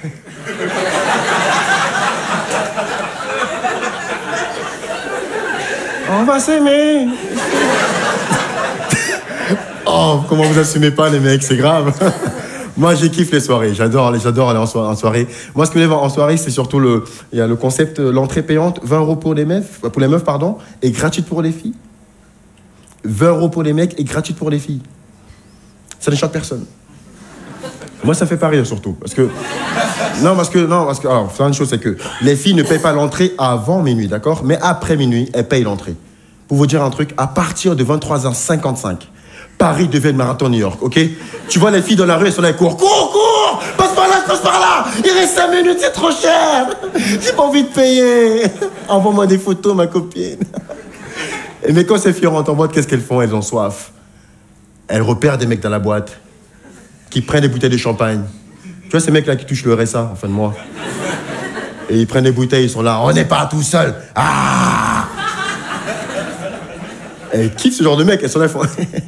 On va s'aimer. Oh, comment vous assumez pas, les mecs, c'est grave. Moi, j'ai kiffe les soirées. J'adore, j'adore aller en, so- en soirée. Moi, ce que je en soirée, c'est surtout le, il y a le concept, l'entrée payante, vingt euros pour les meufs, pour les meufs, pardon, et gratuite pour les filles. vingt euros pour les mecs et gratuite pour les filles. Ça ne choque personne. Moi, ça fait pas rire, surtout. Parce que... Non, parce que... Non, parce que... Alors, c'est une chose, c'est que les filles ne payent pas l'entrée avant minuit, d'accord? Mais après minuit, elles payent l'entrée. Pour vous dire un truc, à partir de vingt-trois heures cinquante-cinq, Paris devient le marathon New York, ok? Tu vois les filles dans la rue, elles sont là, elles courent. Cours, cours! Passe par là, passe par là! Il reste cinq minutes, c'est trop cher! J'ai pas envie de payer! Envoie-moi des photos, ma copine. Mais quand ces filles rentrent en boîte, qu'est-ce qu'elles font? Elles ont soif. Elles repèrent des mecs dans la boîte qui prennent des bouteilles de champagne. Tu vois ces mecs-là qui touchent le R S A en fin de mois? Et ils prennent des bouteilles, ils sont là, on n'est pas tout seul. Ah! Elles kiffent ce genre de mecs, elles sont là, elles font...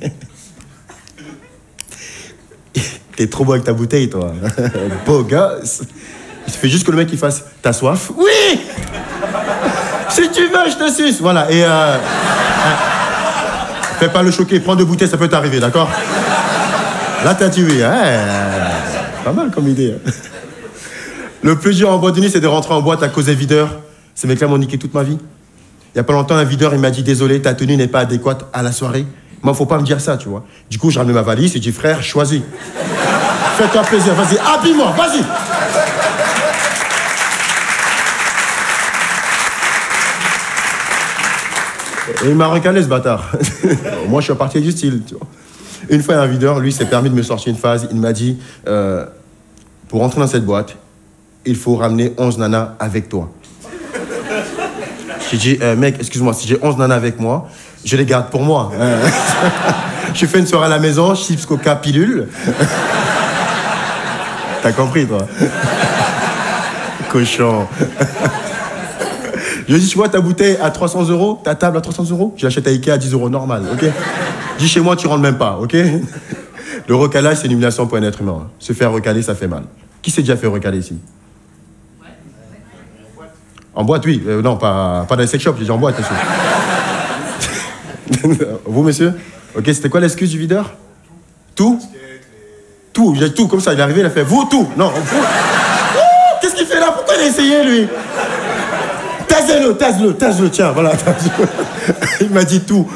T'es trop beau avec ta bouteille, toi. Beau gosse. Il suffit juste que le mec il fasse, t'as soif? Oui! Si tu veux, je te suce. Voilà, et euh... fais pas le choquer, prends deux bouteilles, ça peut t'arriver, d'accord? Là, t'as dit oui, hein? Pas mal comme idée. Hein. Le plus dur en boîte de nuit, c'est de rentrer en boîte à cause des videurs. Ces mecs-là m'ont niqué toute ma vie. Il y a pas longtemps, un videur, il m'a dit, désolé, ta tenue n'est pas adéquate à la soirée. Moi, faut pas me dire ça, tu vois. Du coup, j'ai ramené ma valise et j'ai dit, frère, choisis. Fais-toi plaisir, vas-y, habille-moi, vas-y. Et il m'a recalé, ce bâtard. Moi, je suis parti du style, tu vois. Une fois, un videur, lui, s'est permis de me sortir une phase. Il m'a dit, euh, pour rentrer dans cette boîte, il faut ramener onze nanas avec toi. J'ai dit, euh, mec, excuse-moi, si j'ai onze nanas avec moi, je les garde pour moi. Hein. Je fais une soirée à la maison, chips, coca, pilule. T'as compris, toi? Cochon. Je lui dis, tu vois ta bouteille à trois cents euros, ta table à trois cents euros, je l'achète à Ikea à dix euros normal, ok? Dis chez moi, tu rentres même pas, ok? Le recalage, c'est une humiliation pour un être humain. Se faire recaler, ça fait mal. Qui s'est déjà fait recaler ici? En boîte, oui. Euh, non, pas, pas dans les sex shops, j'ai dit en boîte, monsieur. Vous, monsieur? Ok, c'était quoi l'excuse du videur? Tout? Tout, il a tout, comme ça, il est arrivé, il a fait, vous, tout! Non, vous... qu'est-ce qu'il fait là? Pourquoi il a essayé, lui? Taise-le, taise-le, taise-le, tiens, voilà. Taise-le. Il m'a dit tout.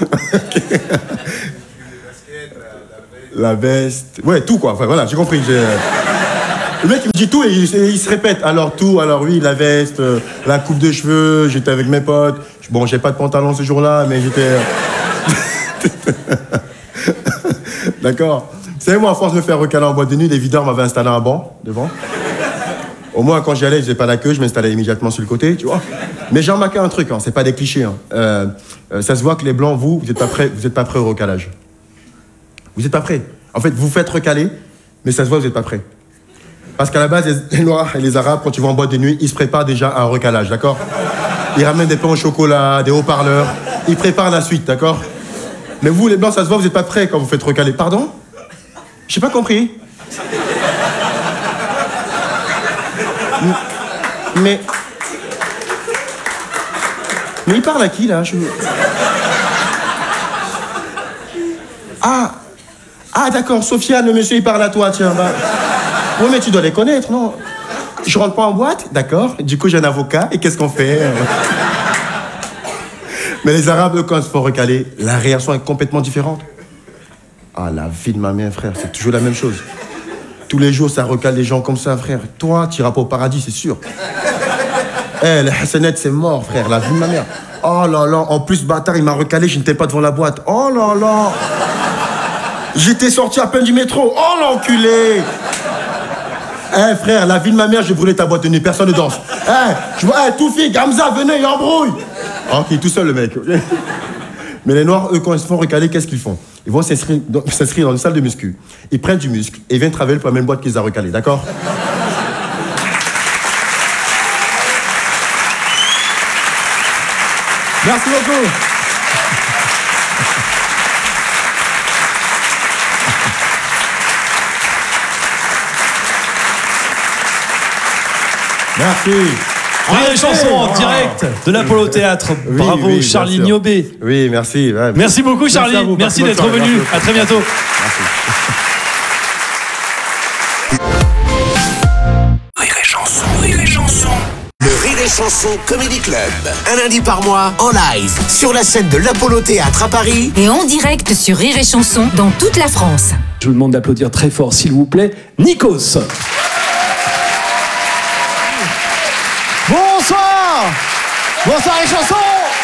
La veste, ouais, tout quoi, enfin voilà, j'ai compris. J'ai... Le mec il me dit tout et il, et il se répète. Alors tout, alors oui, la veste, euh, la coupe de cheveux, j'étais avec mes potes. Bon, j'ai pas de pantalon ce jour-là, mais j'étais... D'accord. Vous savez, moi, à force de me faire recaler en boîte de nuit, les videurs m'avaient installé un banc devant. Au moins, quand j'y allais, je faisais pas la queue, je m'installais immédiatement sur le côté, tu vois. Mais j'ai remarqué un truc, hein, c'est pas des clichés. Hein. Euh, euh, ça se voit que les blancs, vous, vous êtes pas prêts, vous êtes pas prêts au recalage. Vous êtes pas prêts. En fait, vous faites recaler, mais ça se voit que vous êtes pas prêts. Parce qu'à la base, les, les Noirs et les Arabes, quand ils vont en boîte de nuit, ils se préparent déjà à un recalage, d'accord? Ils ramènent des pains au chocolat, des haut-parleurs, ils préparent la suite, d'accord? Mais vous, les Blancs, ça se voit, vous êtes pas prêts quand vous faites recaler. Pardon? J'ai pas compris. Mais... Mais il parle à qui, là? Je... Ah Ah, d'accord, Sofiane, le monsieur, il parle à toi, tiens, bah... Oui, mais tu dois les connaître, non? Je rentre pas en boîte? D'accord. Du coup, j'ai un avocat, et qu'est-ce qu'on fait? Mais les Arabes, eux, quand ils se font recaler, la réaction est complètement différente. Ah, la vie de ma mère, frère, c'est toujours la même chose. Tous les jours, ça recale des gens comme ça, frère. Toi, tu iras pas au paradis, c'est sûr. Eh, hey, les Hassanettes, c'est mort, frère, la vie de ma mère. Oh là là, en plus, bâtard, il m'a recalé, je n'étais pas devant la boîte. Oh là là. J'étais sorti à peine du métro. Oh l'enculé. Eh hey, frère, la vie de ma mère, j'ai brûlé ta boîte de nuit, personne ne danse. Eh, hey, je vois, hey, tout fille, Gamza, venez, il embrouille. Ok, il est tout seul, le mec. Mais les Noirs, eux, quand ils se font recaler, qu'est-ce qu'ils font? Ils vont s'inscrire dans, s'inscrire dans une salle de muscu. Ils prennent du muscle et ils viennent travailler pour la même boîte qu'ils ont recalé, d'accord? Merci beaucoup. Merci. Rire et chanson en direct de l'Apollo Théâtre. Oui, Bravo, oui, Charlie bien sûr. Niobé. Oui, merci. Ouais. Merci beaucoup, Charlie. Merci, à vous. Merci Merci d'être beaucoup. venu. Merci. À très bientôt. Merci. Rire et chanson, rire et chanson. Le Rire et chanson Comedy Club. Un lundi par mois, en live, sur la scène de l'Apollo Théâtre à Paris. Et en direct sur Rire et Chanson dans toute la France. Je vous demande d'applaudir très fort, s'il vous plaît, Nikos. Bonsoir. Bonsoir les chansons.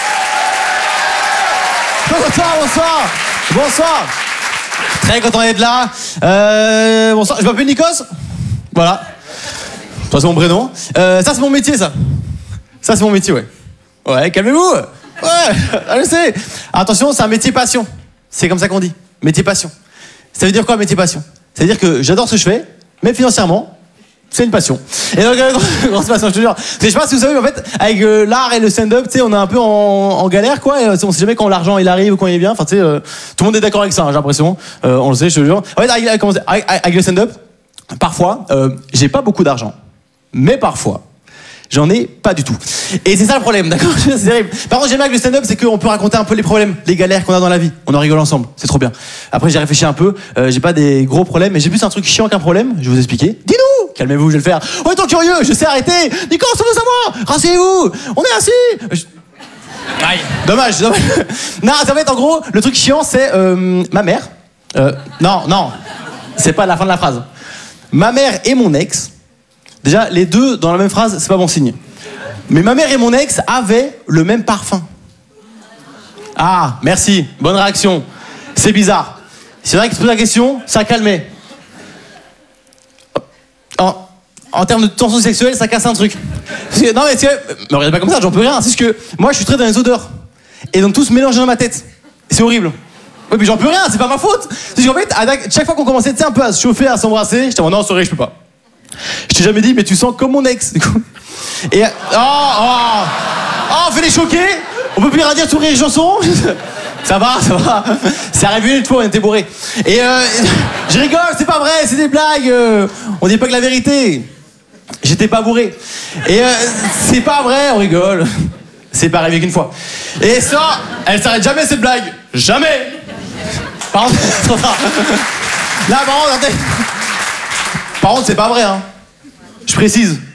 Bonsoir, bonsoir. Bonsoir. Très content d'être là. Euh, bonsoir, je m'appelle Nikos. Voilà. Ça c'est mon prénom. Euh, ça c'est mon métier, ça. Ça c'est mon métier, ouais. Ouais, calmez-vous. Ouais, je sais. Attention, c'est un métier passion. C'est comme ça qu'on dit. Métier passion. Ça veut dire quoi, métier passion? Ça veut dire que j'adore ce que je fais, mais financièrement, c'est une passion. Et donc, euh, grosse passion, je te jure. Parce que je sais pas si vous savez, mais en fait, avec euh, l'art et le stand-up, tu sais, on est un peu en, en galère, quoi. Et, on sait jamais quand l'argent il arrive ou quand il vient. Enfin, tu sais, euh, tout le monde est d'accord avec ça, hein, j'ai l'impression. Euh, on le sait, je te jure. En fait, avec, avec, avec, avec le stand-up, parfois, euh, j'ai pas beaucoup d'argent. Mais parfois, j'en ai pas du tout. Et c'est ça le problème, d'accord? C'est terrible. Par contre, j'aime bien avec le stand-up, c'est qu'on peut raconter un peu les problèmes, les galères qu'on a dans la vie. On en rigole ensemble, c'est trop bien. Après, j'ai réfléchi un peu, euh, j'ai pas des gros problèmes, mais j'ai plus un truc chiant qu'un problème. Je vais vous expliquer. Dis-nous! Calmez-vous, je vais le faire. Oh, tant curieux, je sais arrêter! Nico, ça veut savoir! Rasseyez-vous! On est assis! Je... Aïe, dommage, dommage. Non, en fait, en gros, le truc chiant, c'est euh, ma mère. Euh, non, non, c'est pas la fin de la phrase. Ma mère et mon ex. Déjà, les deux dans la même phrase, c'est pas bon signe. Mais ma mère et mon ex avaient le même parfum. Ah, merci, bonne réaction. C'est bizarre. C'est vrai que se pose la question, ça calmait. En, en termes de tension sexuelle, ça casse un truc. Parce que, non mais c'est, me regardez pas comme ça, j'en peux rien. C'est juste que moi, je suis très dans les odeurs. Et donc tout se mélange dans ma tête. C'est horrible. Oui, mais j'en peux rien, c'est pas ma faute. C'est qu'en fait, à chaque fois qu'on commençait un peu à se chauffer, à s'embrasser, j'étais en non, sorry, je peux pas. Je t'ai jamais dit, mais tu sens comme mon ex, du coup. Et. Oh, oh, oh, on fait les choquer. On peut plus rien dire sur Rire et Chanson. Ça va, ça va. C'est arrivé une fois, on était bourrés. Et euh, je rigole, c'est pas vrai, c'est des blagues. Euh, on dit pas que la vérité. J'étais pas bourré. Et euh, c'est pas vrai, on rigole. C'est pas arrivé qu'une fois. Et ça, elle s'arrête jamais cette blague. Jamais. Par contre, trop tard. Là, par contre, attendez. Par contre, c'est pas vrai, hein. Je précise.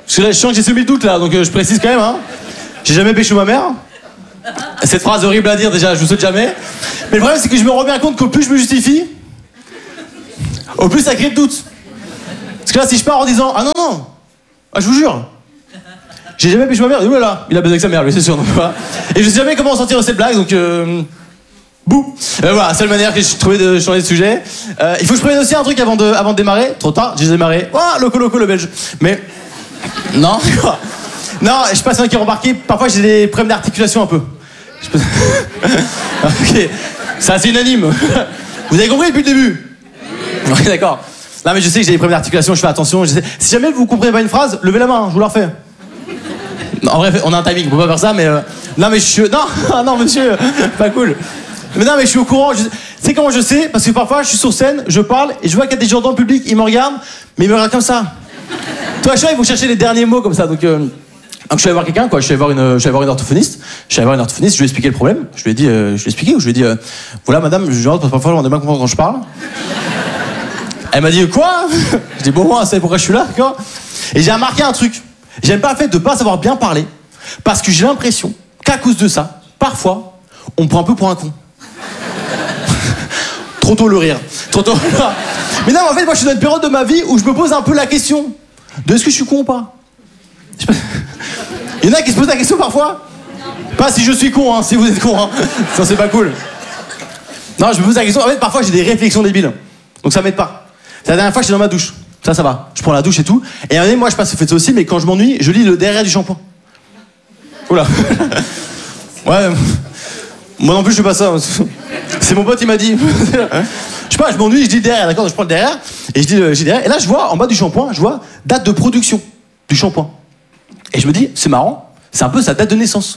Parce que là, je sens que j'ai semé le doute là, donc euh, je précise quand même, hein. J'ai jamais pécho ma mère. Cette phrase horrible à dire, déjà, je vous souhaite jamais. Mais le problème, c'est que je me rends bien compte qu'au plus je me justifie, au plus ça crée le doute. Parce que là, si je pars en disant, ah non, non, ah, je vous jure, j'ai jamais pécho ma mère, oh là là, il a baisé avec sa mère, lui, c'est sûr. Donc, voilà. Et je sais jamais comment sortir de cette blague, donc euh, bouh. Euh, voilà, seule manière que j'ai trouvé de changer de sujet. Euh, il faut que je prenne aussi un truc avant de, avant de démarrer. Trop tard, j'ai démarré. Oh, loco, loco, le belge. Mais, non, quoi. Non, je sais pas si qui ont remarqué, parfois j'ai des problèmes d'articulation un peu. Je peux... ok, ça c'est unanime. Vous avez compris depuis le début? Oui, d'accord. Non mais je sais que j'ai des problèmes d'articulation, je fais attention. Je sais... Si jamais vous comprenez pas une phrase, levez la main, je vous la refais. Non, en vrai, on a un timing, on peut pas faire ça, mais... Euh... Non mais je suis... Non, non monsieur, pas cool. Mais non mais je suis au courant, je... tu sais comment je sais? Parce que parfois je suis sur scène, je parle, et je vois qu'il y a des gens dans le public, ils me regardent, mais ils me regardent comme ça. Toi, je sais, ils vont chercher les derniers mots comme ça, donc... Euh... Donc je suis allé voir quelqu'un, quoi. Je suis allé voir une, je suis allé voir une orthophoniste. Je suis allé voir une orthophoniste. Je lui ai expliqué le problème. Je lui ai dit, euh, je lui ai expliqué, ou je lui ai dit, euh, voilà, madame, je rentre parce que parfois on a bien comprendre quand je parle. Elle m'a dit quoi? Je dis bon, moi, c'est pourquoi je suis là, quoi. Et j'ai remarqué un truc. J'aime pas le fait de pas savoir bien parler, parce que j'ai l'impression qu'à cause de ça, parfois, on me prend un peu pour un con. Trop tôt le rire. Trop tôt. Mais non, mais en fait, moi, je suis dans une période de ma vie où je me pose un peu la question de est-ce que je suis con ou pas? Il y en a qui se posent la question parfois? Non. Pas si je suis con, hein, si vous êtes con, hein. Ça c'est pas cool. Non, je me pose la question, en fait parfois j'ai des réflexions débiles. Donc ça m'aide pas. C'est la dernière fois que j'étais dans ma douche. Ça, ça va. Je prends la douche et tout. Et à un moment, moi je passe, faites ça aussi, mais quand je m'ennuie, je lis le derrière du shampoing. Oula. Ouais. Moi non plus je fais pas ça. C'est mon pote, il m'a dit. Je sais pas, je m'ennuie, je dis le derrière, d'accord? Je prends le derrière, et je dis le, je dis derrière. Et là je vois, en bas du shampoing, je vois date de production du shampoing. Et je me dis, c'est marrant, c'est un peu sa date de naissance.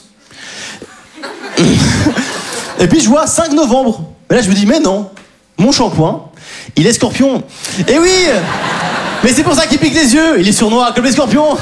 Et puis je vois cinq novembre. Mais là je me dis, mais non, mon shampoing, il est scorpion. Et oui, mais c'est pour ça qu'il pique les yeux, il est surnois comme les scorpions.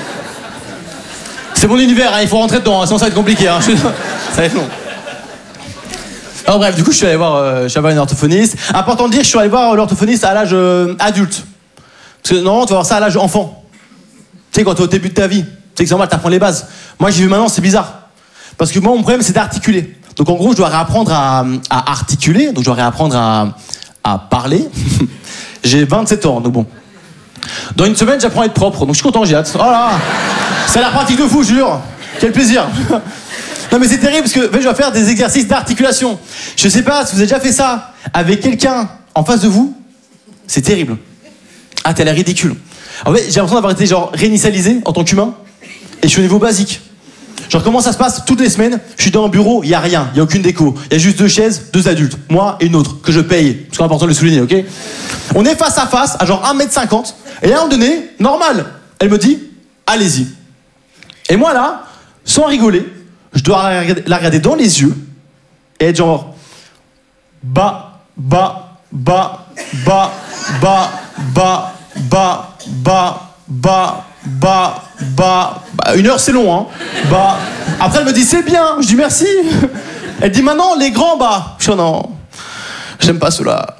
C'est mon univers, hein, il faut rentrer dedans, hein, sinon ça va être compliqué. Hein. Ça va être long. Alors bref, du coup je suis allé voir, euh, je suis allé voir une orthophoniste. Important de dire, je suis allé voir l'orthophoniste à l'âge euh, adulte. Parce que normalement tu vas voir ça à l'âge enfant. Tu sais, quand t'es au début de ta vie, tu sais que c'est normal, t'apprends les bases. Moi, j'y vais maintenant, c'est bizarre. Parce que moi, mon problème, c'est d'articuler. Donc, en gros, je dois réapprendre à, à articuler. Donc, je dois réapprendre à, à parler. J'ai vingt-sept ans, donc bon. Dans une semaine, j'apprends à être propre. Donc, je suis content, j'ai hâte. Oh là, ça a l'air pratique de fou, je jure. Quel plaisir. Non, mais c'est terrible parce que je dois faire des exercices d'articulation. Je sais pas si vous avez déjà fait ça avec quelqu'un en face de vous. C'est terrible. Ah, t'as l'air ridicule. En fait, j'ai l'impression d'avoir été genre réinitialisé en tant qu'humain et je suis au niveau basique. Genre comment ça se passe toutes les semaines? Je suis dans un bureau, il y a rien, il y a aucune déco, il y a juste deux chaises, deux adultes, moi et une autre que je paye, parce que c'est important de le souligner, ok? On est face à face à genre un mètre cinquante et à un moment donné, normal, elle me dit allez-y. Et moi là, sans rigoler, je dois la regarder, la regarder dans les yeux et être genre bas, bas, bas, bas, bas, bas, bas, bas, bas, bas, bas, bah, une heure c'est long, hein. Bah, après elle me dit c'est bien, je dis merci. Elle dit maintenant les grands bas. Je dis non, j'aime pas cela.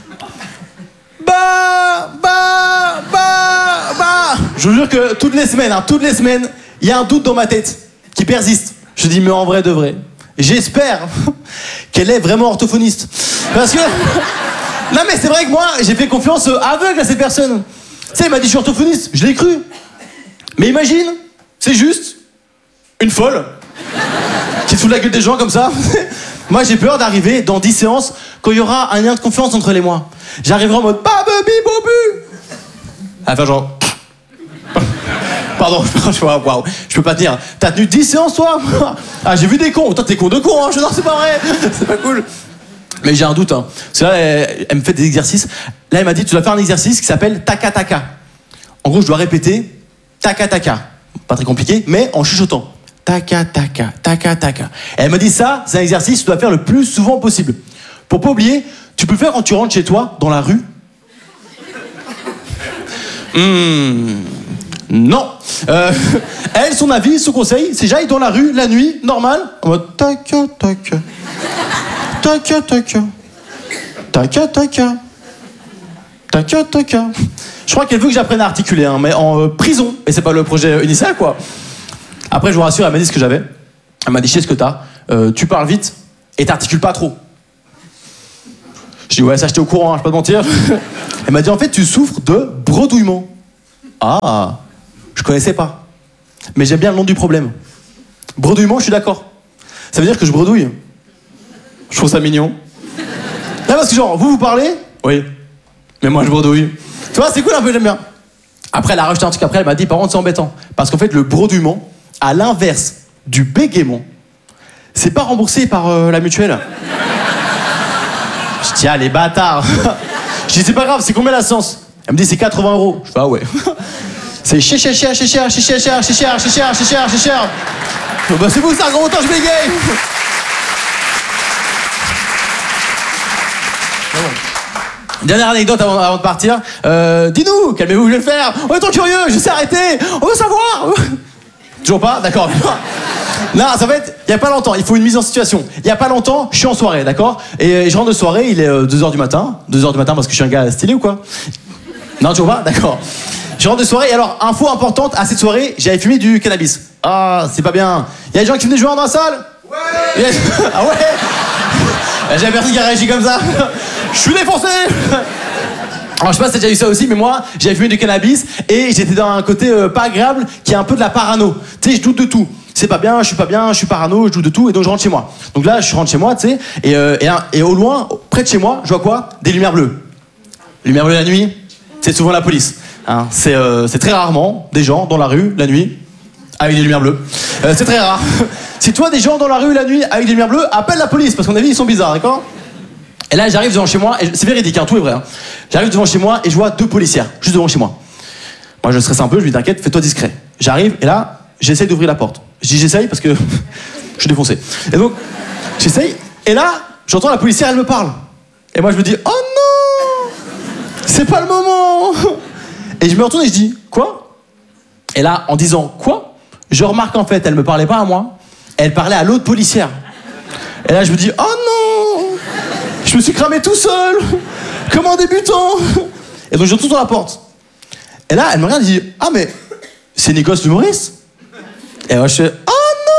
Bah, bah, bah, bah. Je vous jure que toutes les semaines, hein, toutes les semaines, il y a un doute dans ma tête qui persiste. Je dis mais en vrai de vrai, j'espère qu'elle est vraiment orthophoniste. Parce que... Non mais c'est vrai que moi, j'ai fait confiance aveugle à ces personnes. Tu sais, il m'a dit je suis orthophoniste, je l'ai cru. Mais imagine, c'est juste une folle qui te fout la gueule des gens comme ça. Moi j'ai peur d'arriver dans dix séances quand il y aura un lien de confiance entre elle et moi. J'arriverai en mode bababi bobu. Enfin genre... Pardon, je vois, waouh, je peux pas te dire. T'as tenu dix séances toi? Ah j'ai vu des cons, toi t'es con de con, hein. Je dis non c'est pas vrai, c'est pas cool. Mais j'ai un doute, hein. Parce que là, elle, elle me fait des exercices. Là, elle m'a dit, tu dois faire un exercice qui s'appelle taka taka. En gros, je dois répéter taka taka. Pas très compliqué, mais en chuchotant. Taka taka, taka taka. Et elle m'a dit ça, c'est un exercice que tu dois faire le plus souvent possible. Pour pas oublier, tu peux le faire quand tu rentres chez toi, dans la rue. Hmm. Non. Euh, elle, son avis, son conseil, c'est j'aille dans la rue, la nuit, normal, en mode taka taka. Taka taka. Taka taka. Taka taka. Je crois qu'elle veut que j'apprenne à articuler, hein, mais en euh, prison. Et c'est pas le projet initial, quoi. Après, je vous rassure, elle m'a dit ce que j'avais. Elle m'a dit, je sais ce que t'as. Euh, tu parles vite et t'articules pas trop. Je dis, ouais, ça, j'étais au courant, hein, je vais pas te mentir. Elle m'a dit, en fait, tu souffres de bredouillement. Ah, je connaissais pas. Mais j'aime bien le nom du problème. Bredouillement, je suis d'accord. Ça veut dire que je bredouille. Je trouve ça mignon. Là, parce que genre, vous, vous parlez? Oui. Mais moi, je bredouille. Tu vois, c'est cool un peu, j'aime bien. Après, elle a rajouté un truc après, elle m'a dit, par contre, c'est embêtant. Parce qu'en fait, le bredouillement, à l'inverse du bégaiement, c'est pas remboursé par euh, la mutuelle. Je dis, ah, les bâtards. Je dis, c'est pas grave, c'est combien la séance? Elle me dit, c'est quatre-vingts euros. Je fais, ah ouais. C'est cher, cher, cher, cher, cher, cher, cher, cher, cher, cher, cher, cher, cher, cher, cher. Bah, c'est vous, ça, grand autant, je bégaye. Dernière anecdote avant, avant de partir. Euh, dis-nous, calmez-vous, je vais le faire. On est trop curieux, je sais arrêter. On veut savoir. Toujours pas? D'accord. Là, ça va être, il y a pas longtemps, il faut une mise en situation. Il y a pas longtemps, je suis en soirée, d'accord? Et je rentre de soirée, il est deux heures du matin. deux heures du matin parce que je suis un gars stylé ou quoi? Non, toujours pas? D'accord. Je rentre de soirée, et alors, info importante, à cette soirée, j'avais fumé du cannabis. Ah, c'est pas bien. Il y a des gens qui venaient jouer dans la salle? Ouais. Ah ouais? J'avais personne qui a réagi comme ça. Je suis défoncé. Alors je sais pas si t'as déjà eu ça aussi, mais moi j'avais fumé du cannabis et j'étais dans un côté euh, pas agréable qui est un peu de la parano. Tu sais, je doute de tout. C'est pas bien, je suis pas bien, je suis parano, je doute de tout et donc je rentre chez moi. Donc là je rentre chez moi, tu sais, et, euh, et, et au loin, près de chez moi, je vois quoi? Des lumières bleues. Lumières bleues la nuit, c'est souvent la police. Hein. C'est euh, c'est très rarement des gens dans la rue la nuit avec des lumières bleues. Euh, c'est très rare. Si toi des gens dans la rue la nuit avec des lumières bleues, appelle la police parce qu'à mon avis ils sont bizarres, d'accord? Et là, j'arrive devant chez moi, et c'est véridique, hein, tout est vrai. Hein. J'arrive devant chez moi et je vois deux policières, juste devant chez moi. Moi, je stresse un peu, je lui dis t'inquiète, fais-toi discret. J'arrive et là, j'essaye d'ouvrir la porte. Je dis j'essaye parce que je suis défoncé. Et donc, j'essaye, et là, j'entends la policière, elle me parle. Et moi, je me dis oh non, c'est pas le moment. Et je me retourne et je dis quoi? Et là, en disant quoi, je remarque en fait, elle me parlait pas à moi, elle parlait à l'autre policière. Et là, je me dis oh non. Je me suis cramé tout seul, comme un débutant. Et donc je retourne dans la porte. Et là, elle me regarde et dit ah mais c'est Nikos l'humoriste. Et moi je fais oh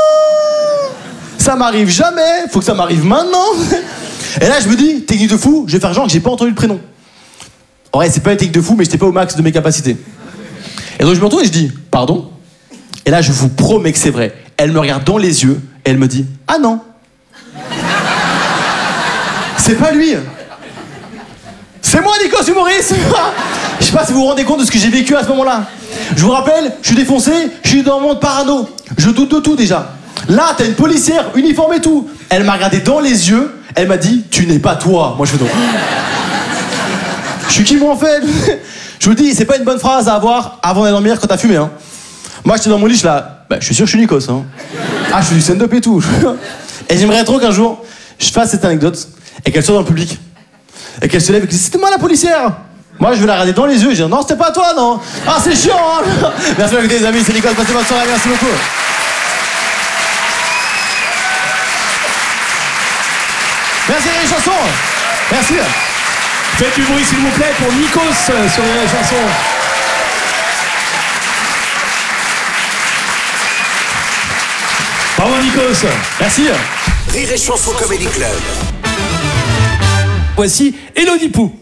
non, ça m'arrive jamais, faut que ça m'arrive maintenant. Et là je me dis technique de fou, je vais faire genre que j'ai pas entendu le prénom. En vrai c'est pas une technique de fou, mais j'étais pas au max de mes capacités. Et donc je me retourne et je dis pardon. Et là je vous promets que c'est vrai. Elle me regarde dans les yeux et elle me dit ah non. C'est pas lui. C'est moi, Nikos humoriste. Je sais pas si vous vous rendez compte de ce que j'ai vécu à ce moment-là. Je vous rappelle, je suis défoncé, je suis dans le monde parano. Je doute de tout déjà. Là, t'as une policière, uniforme et tout. Elle m'a regardé dans les yeux, elle m'a dit tu n'es pas toi. Moi je fais donc. Je suis qui moi en fait? Je vous dis, c'est pas une bonne phrase à avoir avant d'aller dormir quand t'as fumé. Hein. Moi j'étais dans mon lit, je là, bah, je suis sûr que je suis Nikos. Hein. Ah, je suis du stand-up et tout. Et j'aimerais trop qu'un jour, je fasse cette anecdote. Et qu'elle soit dans le public. Et qu'elle se lève et qu'elle dise c'était moi la policière. Moi je vais la regarder dans les yeux et dire non c'était pas toi non. Ah c'est chiant hein. Merci beaucoup les amis, c'est Nikos, passez bonne soirée, merci beaucoup. Merci les chansons. Merci. Faites du bruit s'il vous plaît pour Nikos sur les chansons. Bravo Nikos. Merci. Rire et Chanson Comedy Club. Voici Elodie Pou.